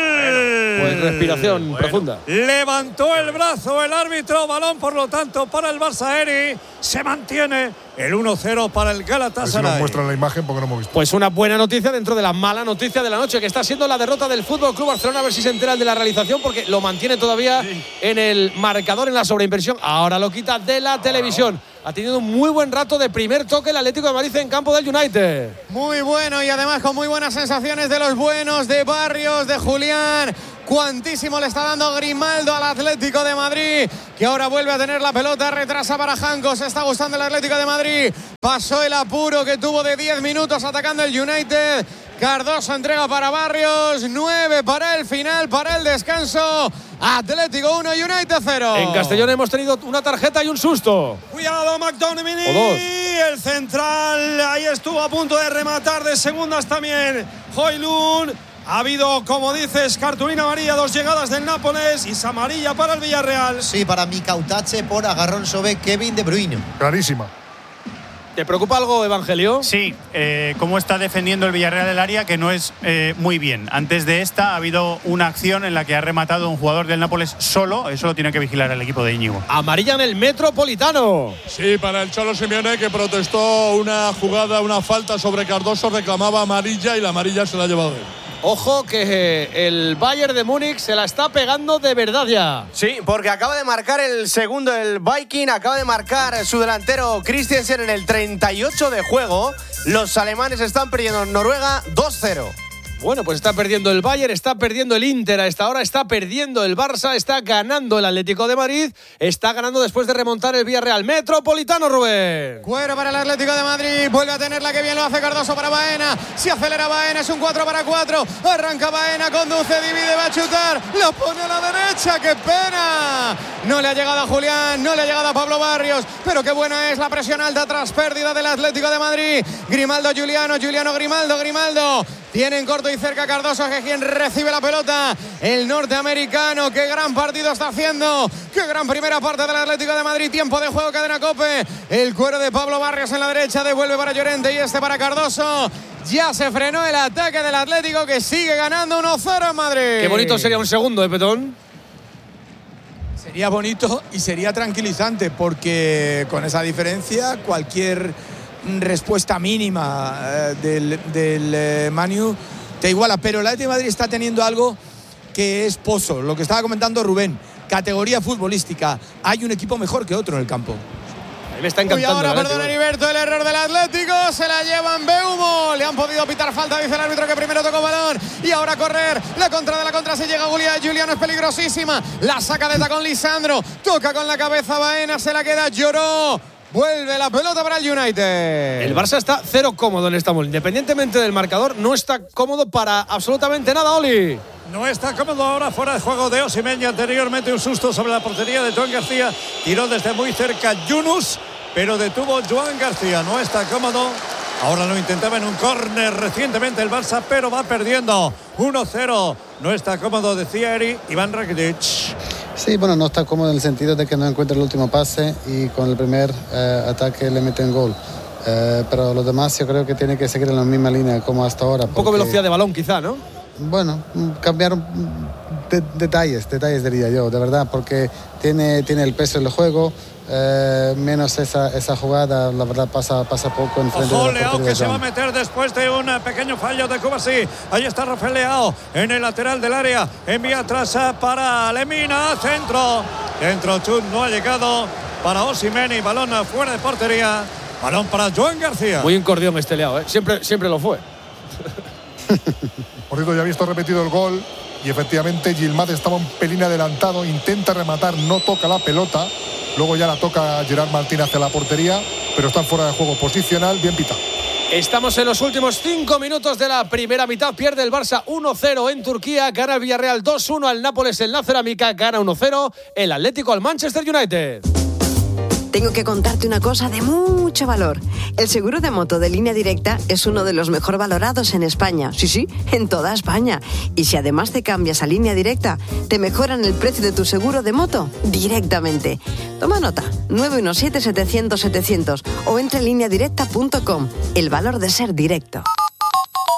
gol. Pues respiración bueno. profunda. Levantó el brazo el árbitro, balón por lo tanto para el Barça. Eri, se mantiene el uno cero para el Galatasaray. A ver si nos muestran la imagen porque no hemos visto. Pues una buena noticia dentro de la mala noticia de la noche, que está siendo la derrota del Fútbol Club Barcelona. A ver si se enteran de la realización, porque lo mantiene todavía sí. en el marcador, en la sobreinversión. Ahora lo quita de la televisión. Ha tenido un muy buen rato de primer toque el Atlético de Madrid en campo del United. Muy bueno y además con muy buenas sensaciones de los buenos, de Barrios, de Julián. Cuantísimo le está dando Grimaldo al Atlético de Madrid, que ahora vuelve a tener la pelota, retrasa para Janko, se está gustando el Atlético de Madrid. Pasó el apuro que tuvo de diez minutos atacando el United. Cardoso entrega para Barrios, nueve para el final, para el descanso. Atlético uno, United cero. En Castellón hemos tenido una tarjeta y un susto. Cuidado, McTominay. El central, ahí estuvo a punto de rematar de segundas también Højlund. Ha habido, como dices, cartulina amarilla, dos llegadas del Nápoles y amarilla para el Villarreal. Sí, para Mikautache por agarrón sobre Kevin De Bruyne. Clarísima. ¿Te preocupa algo, Evangelio? Sí, eh, cómo está defendiendo el Villarreal el área, que no es eh, muy bien. Antes de esta ha habido una acción en la que ha rematado un jugador del Nápoles solo. Eso lo tiene que vigilar el equipo de Íñigo. Amarilla en el Metropolitano. Sí, para el Cholo Simeone, que protestó una jugada, una falta sobre Cardoso, reclamaba amarilla y la amarilla se la ha llevado él. Ojo que el Bayern de Múnich se la está pegando de verdad ya. Sí, porque acaba de marcar el segundo el Viking, acaba de marcar su delantero Christensen en el treinta y ocho de juego. Los alemanes están perdiendo en Noruega dos cero. Bueno, pues está perdiendo el Bayern, está perdiendo el Inter a esta hora, está perdiendo el Barça, está ganando el Atlético de Madrid, está ganando después de remontar el Villarreal. Metropolitano, Rubén. Cuero para el Atlético de Madrid, vuelve a tenerla, que bien lo hace Cardoso para Baena. Se acelera Baena, es un cuatro para cuatro. Arranca Baena, conduce, divide, va a chutar. Lo pone a la derecha, qué pena. No le ha llegado a Julián, no le ha llegado a Pablo Barrios, pero qué buena es la presión alta tras pérdida del Atlético de Madrid. Grimaldo, Juliano, Juliano, Grimaldo, Grimaldo. Tienen corto y cerca Cardoso, que es quien recibe la pelota. El norteamericano, qué gran partido está haciendo. Qué gran primera parte del Atlético de Madrid. Tiempo de juego, cadena COPE. El cuero de Pablo Barrios en la derecha, devuelve para Llorente y este para Cardoso. Ya se frenó el ataque del Atlético, que sigue ganando uno cero en Madrid. Qué bonito sería un segundo, ¿eh, Petón? Sería bonito y sería tranquilizante, porque con esa diferencia cualquier respuesta mínima eh, del, del eh, Manu te iguala, pero el Atlético de Madrid está teniendo algo que es pozo, lo que estaba comentando Rubén, categoría futbolística. Hay un equipo mejor que otro en el campo. Me está encantando. Y ahora, perdón, Heriberto, el error del Atlético, se la llevan Beumo. Le han podido pitar falta, dice el árbitro, que primero tocó balón. Y ahora correr, la contra de la contra, se llega Julián. Juliano es peligrosísima, la saca de tacón Lisandro, toca con la cabeza Baena, se la queda, lloró. Vuelve la pelota para el United. El Barça está cero cómodo en Estambul. Independientemente del marcador, no está cómodo para absolutamente nada, Oli. No está cómodo ahora, fuera de juego de Osimhen. Anteriormente un susto sobre la portería de Joan García. Tiró desde muy cerca Yunus, pero detuvo Joan García. No está cómodo. Ahora lo intentaba en un córner recientemente el Barça, pero va perdiendo uno cero. No está cómodo, decía Eri, Iván Rakitic. Sí, bueno, no está cómodo en el sentido de que no encuentra el último pase y con el primer eh, ataque le meten gol. Eh, pero los demás yo creo que tiene que seguir en la misma línea como hasta ahora. Un poco velocidad de balón quizá, ¿no? Bueno, cambiar de, detalles, detalles diría yo, de verdad, porque tiene, tiene el peso del juego. Eh, menos esa, esa jugada, la verdad pasa, pasa poco en frente. Ojo, de la Leao, que de se va a meter después de un pequeño fallo de Kovacic. Ahí está Rafael Leao en el lateral del área, envía atrás para Lemina, centro, dentro Chut, no ha llegado para Osimhen y balón fuera de portería, balón para Joan García. Muy incordión este Leao, ¿eh? siempre, siempre lo fue. Por cierto, ya he visto repetido el gol y efectivamente Yilmaz estaba un pelín adelantado, intenta rematar, no toca la pelota. Luego ya la toca Gerard Martín hacia la portería, pero están fuera de juego posicional, bien pitado. Estamos en los últimos cinco minutos de la primera mitad. Pierde el Barça uno cero en Turquía, gana el Villarreal dos uno al Nápoles en la Cerámica, gana uno cero el Atlético al Manchester United. Tengo que contarte una cosa de mucho valor. El seguro de moto de Línea Directa es uno de los mejor valorados en España. Sí, sí, en toda España. Y si además te cambias a Línea Directa, te mejoran el precio de tu seguro de moto directamente. Toma nota, nueve uno siete, setecientos, setecientos o entra en línea directa punto com. El valor de ser directo.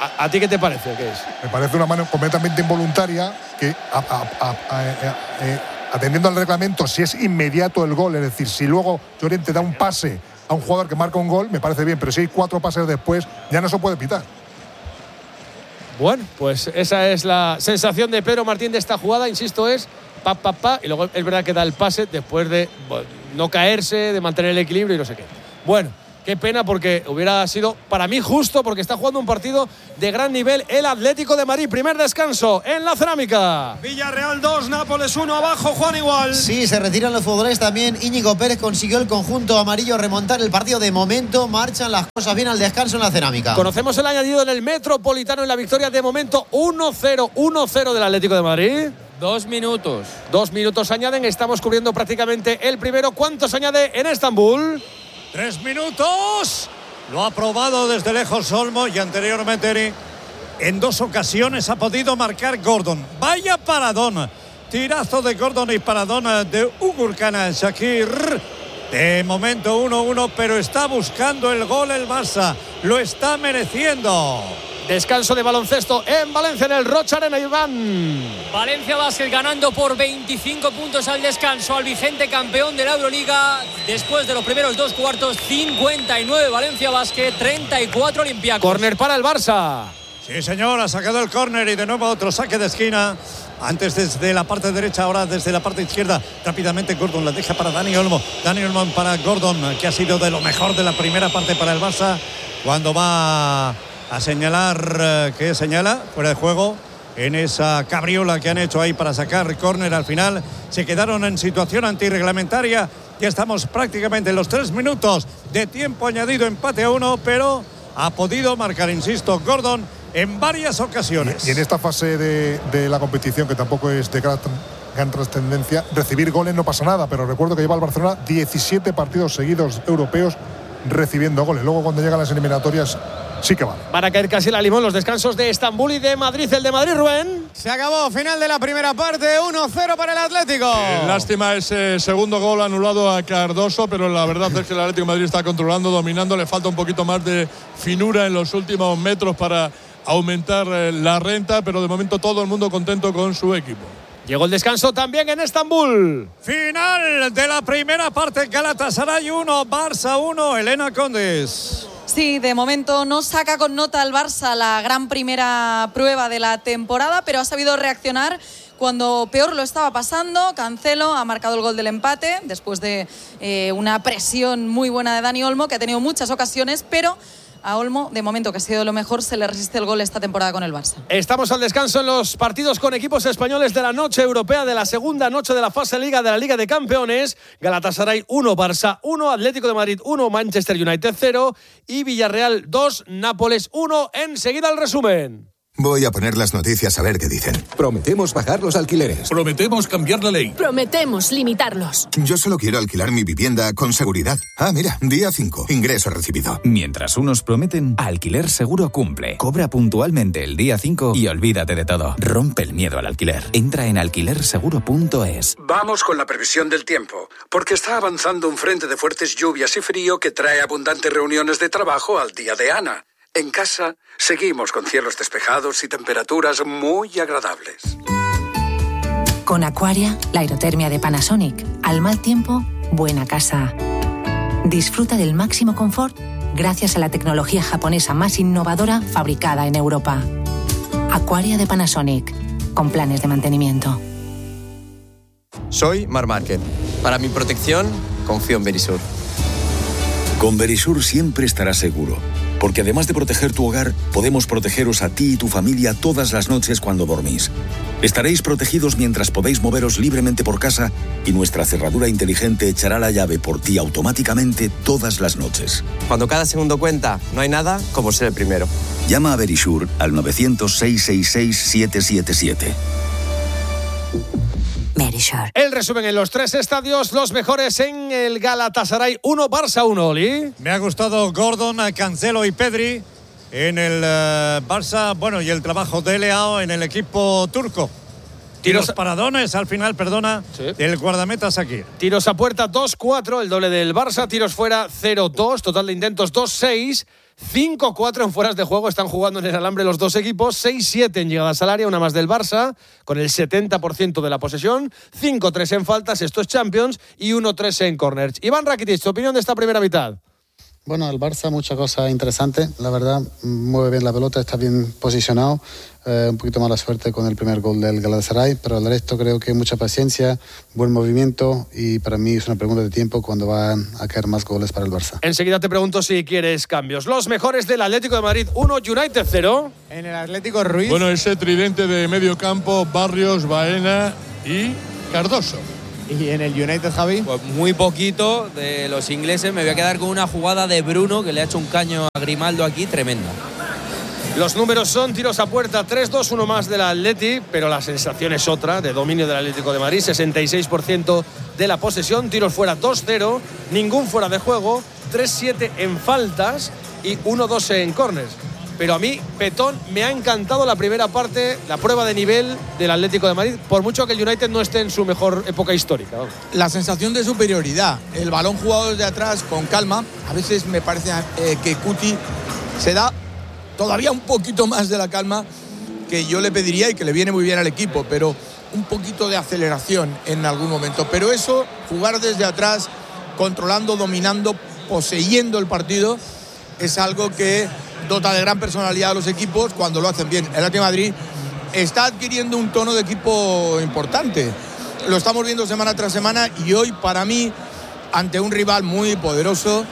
¿A, a ti qué te parece? ¿Qué es? Me parece una mano completamente involuntaria que, a, a, a, a, a, eh, atendiendo al reglamento, si es inmediato el gol, es decir, si luego Llorente da un pase a un jugador que marca un gol, me parece bien, pero si hay cuatro pases después, ya no se puede pitar. Bueno, pues esa es la sensación de Pedro Martín de esta jugada, insisto, es pa, pa, pa, y luego es verdad que da el pase después de bueno, no caerse, de mantener el equilibrio y no sé qué. Bueno, qué pena porque hubiera sido para mí justo porque está jugando un partido de gran nivel el Atlético de Madrid. Primer descanso en la Cerámica. Villarreal dos, Nápoles uno, abajo, Juan igual. Sí, se retiran los futbolistas también. Íñigo Pérez consiguió el conjunto amarillo remontar el partido. De momento marchan las cosas bien al descanso en la Cerámica. Conocemos el añadido en el Metropolitano en la victoria de momento uno cero, uno cero del Atlético de Madrid. Dos minutos. Dos minutos añaden, estamos cubriendo prácticamente el primero. ¿Cuántos añade en Estambul? Tres minutos. Lo ha probado desde lejos Olmo y anteriormente en dos ocasiones ha podido marcar Gordon. Vaya paradón. Tirazo de Gordon y paradón de Ugurkan Shakir. De momento uno uno, pero está buscando el gol el Barça. Lo está mereciendo. Descanso de baloncesto en Valencia, en el Rocha Arena, Iván. Valencia Basket ganando por veinticinco puntos al descanso al vigente campeón de la Euroliga. Después de los primeros dos cuartos, cincuenta y nueve Valencia Basket, treinta y cuatro Olympiacos. Córner para el Barça. Sí, señor, ha sacado el córner y de nuevo otro saque de esquina. Antes desde la parte derecha, ahora desde la parte izquierda. Rápidamente Gordon la deja para Dani Olmo. Dani Olmo para Gordon, que ha sido de lo mejor de la primera parte para el Barça. Cuando va a señalar, que señala, fuera de juego, en esa cabriola que han hecho ahí para sacar córner al final. Se quedaron en situación antirreglamentaria. Ya estamos prácticamente en los tres minutos de tiempo añadido, empate a uno, pero ha podido marcar, insisto, Gordon en varias ocasiones. Y, y en esta fase de, de la competición, que tampoco es de gran, gran trascendencia, recibir goles no pasa nada, pero recuerdo que lleva el Barcelona diecisiete partidos seguidos europeos recibiendo goles. Luego cuando llegan las eliminatorias sí que vale. Van a caer casi la limón los descansos de Estambul y de Madrid. El de Madrid, Rubén. Se acabó, final de la primera parte, uno cero para el Atlético. Eh, lástima ese segundo gol anulado a Cardoso, pero la verdad es que el Atlético de Madrid está controlando, dominando. Le falta un poquito más de finura en los últimos metros para aumentar eh, la renta, pero de momento todo el mundo contento con su equipo. Llegó el descanso también en Estambul. Final de la primera parte, Galatasaray uno, Barça uno, Elena Condes. Sí, de momento no saca con nota al Barça la gran primera prueba de la temporada, pero ha sabido reaccionar cuando peor lo estaba pasando. Cancelo ha marcado el gol del empate después de eh, una presión muy buena de Dani Olmo, que ha tenido muchas ocasiones, pero a Olmo, de momento que ha sido lo mejor, se le resiste el gol esta temporada con el Barça. Estamos al descanso en los partidos con equipos españoles de la noche europea, de la segunda noche de la fase Liga de la Liga de Campeones. Galatasaray uno, Barça uno, Atlético de Madrid uno, Manchester United cero y Villarreal dos, Nápoles uno. Enseguida el resumen. Voy a poner las noticias a ver qué dicen. Prometemos bajar los alquileres. Prometemos cambiar la ley. Prometemos limitarlos. Yo solo quiero alquilar mi vivienda con seguridad. Ah, mira, día cinco, ingreso recibido. Mientras unos prometen, Alquiler Seguro cumple. Cobra puntualmente el día cinco y olvídate de todo. Rompe el miedo al alquiler. Entra en alquiler seguro punto es. Vamos con la previsión del tiempo, porque está avanzando un frente de fuertes lluvias y frío que trae abundantes reuniones de trabajo al día de Ana. En casa, seguimos con cielos despejados y temperaturas muy agradables. Con Aquaria, la aerotermia de Panasonic. Al mal tiempo, buena casa. Disfruta del máximo confort gracias a la tecnología japonesa más innovadora fabricada en Europa. Aquaria de Panasonic, con planes de mantenimiento. Soy Mar Márquez. Para mi protección, confío en Verisur. Con Verisur siempre estarás seguro, porque además de proteger tu hogar, podemos protegeros a ti y tu familia todas las noches cuando dormís. Estaréis protegidos mientras podéis moveros libremente por casa y nuestra cerradura inteligente echará la llave por ti automáticamente todas las noches. Cuando cada segundo cuenta, no hay nada como ser el primero. Llama a Verisur al nueve cero cero, seis seis seis, siete siete siete. El resumen en los tres estadios, los mejores en el Galatasaray uno, Barça uno, Oli. Me ha gustado Gordon, Cancelo y Pedri en el uh, Barça, bueno, y el trabajo de Leao en el equipo turco. Tiros paradones al final, perdona, sí. del guardameta Shaqiri. Tiros a puerta dos cuatro, el doble del Barça. Tiros fuera cero dos, total de intentos dos seis. cinco cuatro en fueras de juego, están jugando en el alambre los dos equipos. seis siete en llegadas al área, una más del Barça, con el setenta por ciento de la posesión. cinco tres en faltas, esto es Champions. Y uno tres en corners. Iván Rakitic, ¿tu opinión de esta primera mitad? Bueno, el Barça, mucha cosa interesante, la verdad, mueve bien la pelota, está bien posicionado, eh, un poquito mala suerte con el primer gol del Galatasaray, pero el resto creo que mucha paciencia, buen movimiento y para mí es una pregunta de tiempo cuando van a caer más goles para el Barça. Enseguida te pregunto si quieres cambios. Los mejores del Atlético de Madrid uno, United cero. En el Atlético Ruiz. Bueno, ese tridente de medio campo, Barrios, Baena y Cardoso. ¿Y en el United, Javi? Pues muy poquito de los ingleses. Me voy a quedar con una jugada de Bruno que le ha hecho un caño a Grimaldo aquí, tremenda. Los números son tiros a puerta tres dos, uno más del Atleti, pero la sensación es otra, de dominio del Atlético de Madrid, sesenta y seis por ciento de la posesión, tiros fuera dos cero, ningún fuera de juego, tres siete en faltas y uno dos en corners. Pero a mí, Petón, me ha encantado la primera parte, la prueba de nivel del Atlético de Madrid, por mucho que el United no esté en su mejor época histórica. La sensación de superioridad, el balón jugado desde atrás con calma. A veces me parece eh, que Cuti se da todavía un poquito más de la calma que yo le pediría y que le viene muy bien al equipo, pero un poquito de aceleración en algún momento. Pero eso, jugar desde atrás, controlando, dominando, poseyendo el partido, es algo que dota de gran personalidad a los equipos cuando lo hacen bien. El Atlético de Madrid está adquiriendo un tono de equipo importante. Lo estamos viendo semana tras semana y hoy, para mí, ante un rival muy poderoso,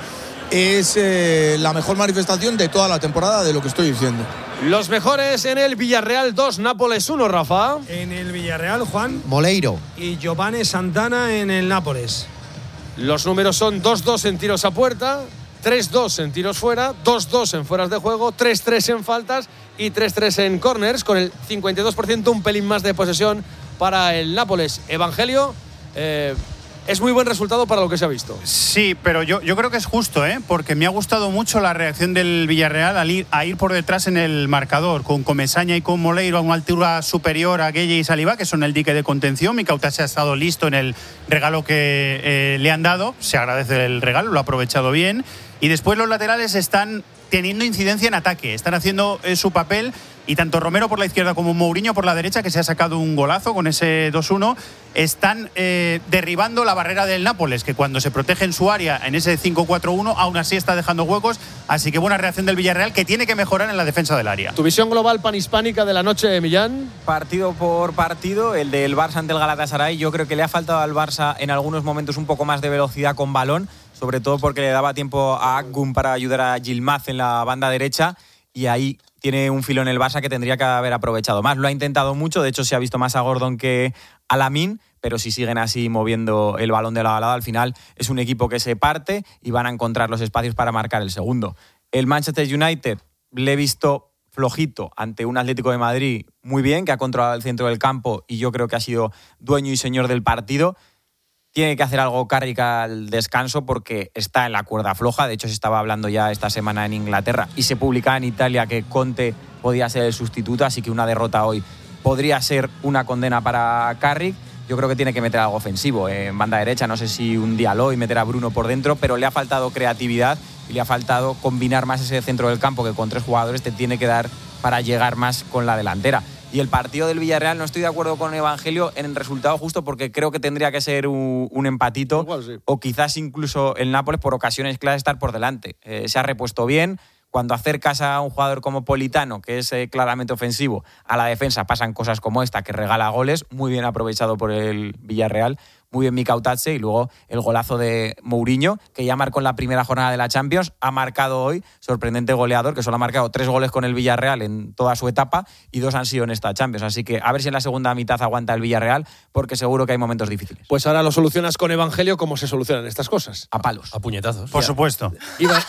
es eh, la mejor manifestación de toda la temporada de lo que estoy diciendo. Los mejores en el Villarreal dos, Nápoles uno, Rafa. En el Villarreal, Juan. Moleiro. Y Giovanni Santana en el Nápoles. Los números son dos dos en tiros a puerta, tres dos en tiros fuera, dos dos en fueras de juego, tres tres en faltas y tres tres en corners, con el cincuenta y dos por ciento, un pelín más de posesión para el Nápoles. Evangelio, eh, es muy buen resultado para lo que se ha visto. Sí, pero yo, yo creo que es justo, ¿eh? Porque me ha gustado mucho la reacción del Villarreal al ir, a ir por detrás en el marcador, con Comesaña y con Moleiro a una altura superior a Gueye y Saliba, que son el dique de contención. Mikautas ha estado listo en el regalo que eh, le han dado, se agradece el regalo, lo ha aprovechado bien. Y después los laterales están teniendo incidencia en ataque, están haciendo eh, su papel, y tanto Romero por la izquierda como Mourinho por la derecha, que se ha sacado un golazo con ese dos uno, están eh, derribando la barrera del Nápoles, que cuando se protege en su área en ese cinco cuatro uno, aún así está dejando huecos. Así que buena reacción del Villarreal, que tiene que mejorar en la defensa del área. Tu visión global panhispánica de la noche, Millán. Partido por partido, el del Barça ante el Galatasaray. Yo creo que le ha faltado al Barça en algunos momentos un poco más de velocidad con balón, sobre todo porque le daba tiempo a Akgun para ayudar a Yilmaz en la banda derecha, y ahí tiene un filón el Barça que tendría que haber aprovechado más. Lo ha intentado mucho, de hecho se ha visto más a Gordon que a Lamine, pero si siguen así moviendo el balón de lado a lado, al final es un equipo que se parte y van a encontrar los espacios para marcar el segundo. El Manchester United le he visto flojito ante un Atlético de Madrid muy bien, que ha controlado el centro del campo y yo creo que ha sido dueño y señor del partido. Tiene que hacer algo Carrick al descanso porque está en la cuerda floja. De hecho, se estaba hablando ya esta semana en Inglaterra y se publicaba en Italia que Conte podía ser el sustituto, así que una derrota hoy podría ser una condena para Carrick. Yo creo que tiene que meter algo ofensivo en banda derecha. No sé si un Diallo y meter a Bruno por dentro, pero le ha faltado creatividad y le ha faltado combinar más ese centro del campo que con tres jugadores te tiene que dar para llegar más con la delantera. Y el partido del Villarreal, no estoy de acuerdo con Evangelio en el resultado justo porque creo que tendría que ser un, un empatito. Igual, sí. O quizás incluso el Nápoles por ocasiones claras estar por delante. Eh, se ha repuesto bien. Cuando acercas a un jugador como Politano, que es eh, claramente ofensivo, a la defensa pasan cosas como esta, que regala goles, muy bien aprovechado por el Villarreal, muy bien Mikautatse, y luego el golazo de Mourinho, que ya marcó en la primera jornada de la Champions, ha marcado hoy, sorprendente goleador, que solo ha marcado tres goles con el Villarreal en toda su etapa, y dos han sido en esta Champions. Así que a ver si en la segunda mitad aguanta el Villarreal, porque seguro que hay momentos difíciles. Pues ahora lo solucionas con Evangelio. ¿Cómo se solucionan estas cosas? A palos. A puñetazos. Por ya. supuesto. Iba,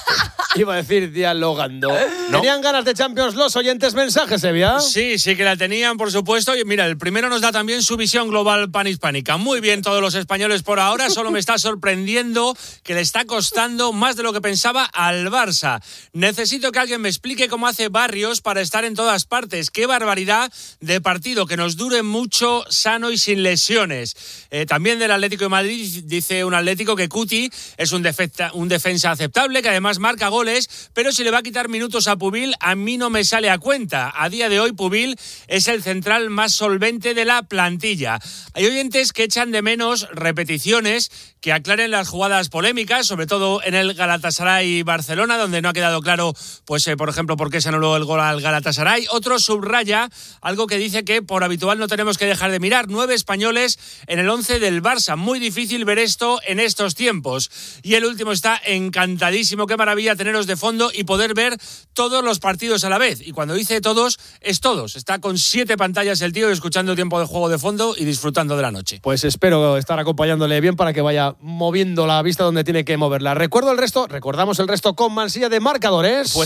Iba a decir dialogando. No. ¿Tenían ganas de Champions los oyentes? Mensajes, Sevilla. Sí, sí que la tenían, por supuesto. Y mira, el primero nos da también su visión global panhispánica. Muy bien todos los españoles por ahora. Solo me está sorprendiendo que le está costando más de lo que pensaba al Barça. Necesito que alguien me explique cómo hace Barrios para estar en todas partes. Qué barbaridad de partido, que nos dure mucho, sano y sin lesiones. Eh, también del Atlético de Madrid dice un Atlético que Cuti es un, defecta, un defensa aceptable, que además marca goles, pero si le va a quitar minutos a Pubil, a mí no me sale a cuenta. A día de hoy, Pubil es el central más solvente de la plantilla. Hay oyentes que echan de menos repeticiones, que aclaren las jugadas polémicas, sobre todo en el Galatasaray-Barcelona, donde no ha quedado claro, pues eh, por ejemplo, por qué se anuló el gol al Galatasaray. Otro subraya algo que dice que por habitual no tenemos que dejar de mirar. Nueve españoles en el once del Barça. Muy difícil ver esto en estos tiempos. Y el último está encantadísimo. Qué maravilla teneros de fondo y poder ver todos los partidos a la vez. Y cuando dice todos, es todos. Está con siete pantallas el tío, escuchando tiempo de juego de fondo y disfrutando de la noche. Pues espero estar acompañándole bien para que vaya moviendo la vista donde tiene que moverla. Recuerdo el resto, recordamos el resto con Mansilla de marcadores. Pues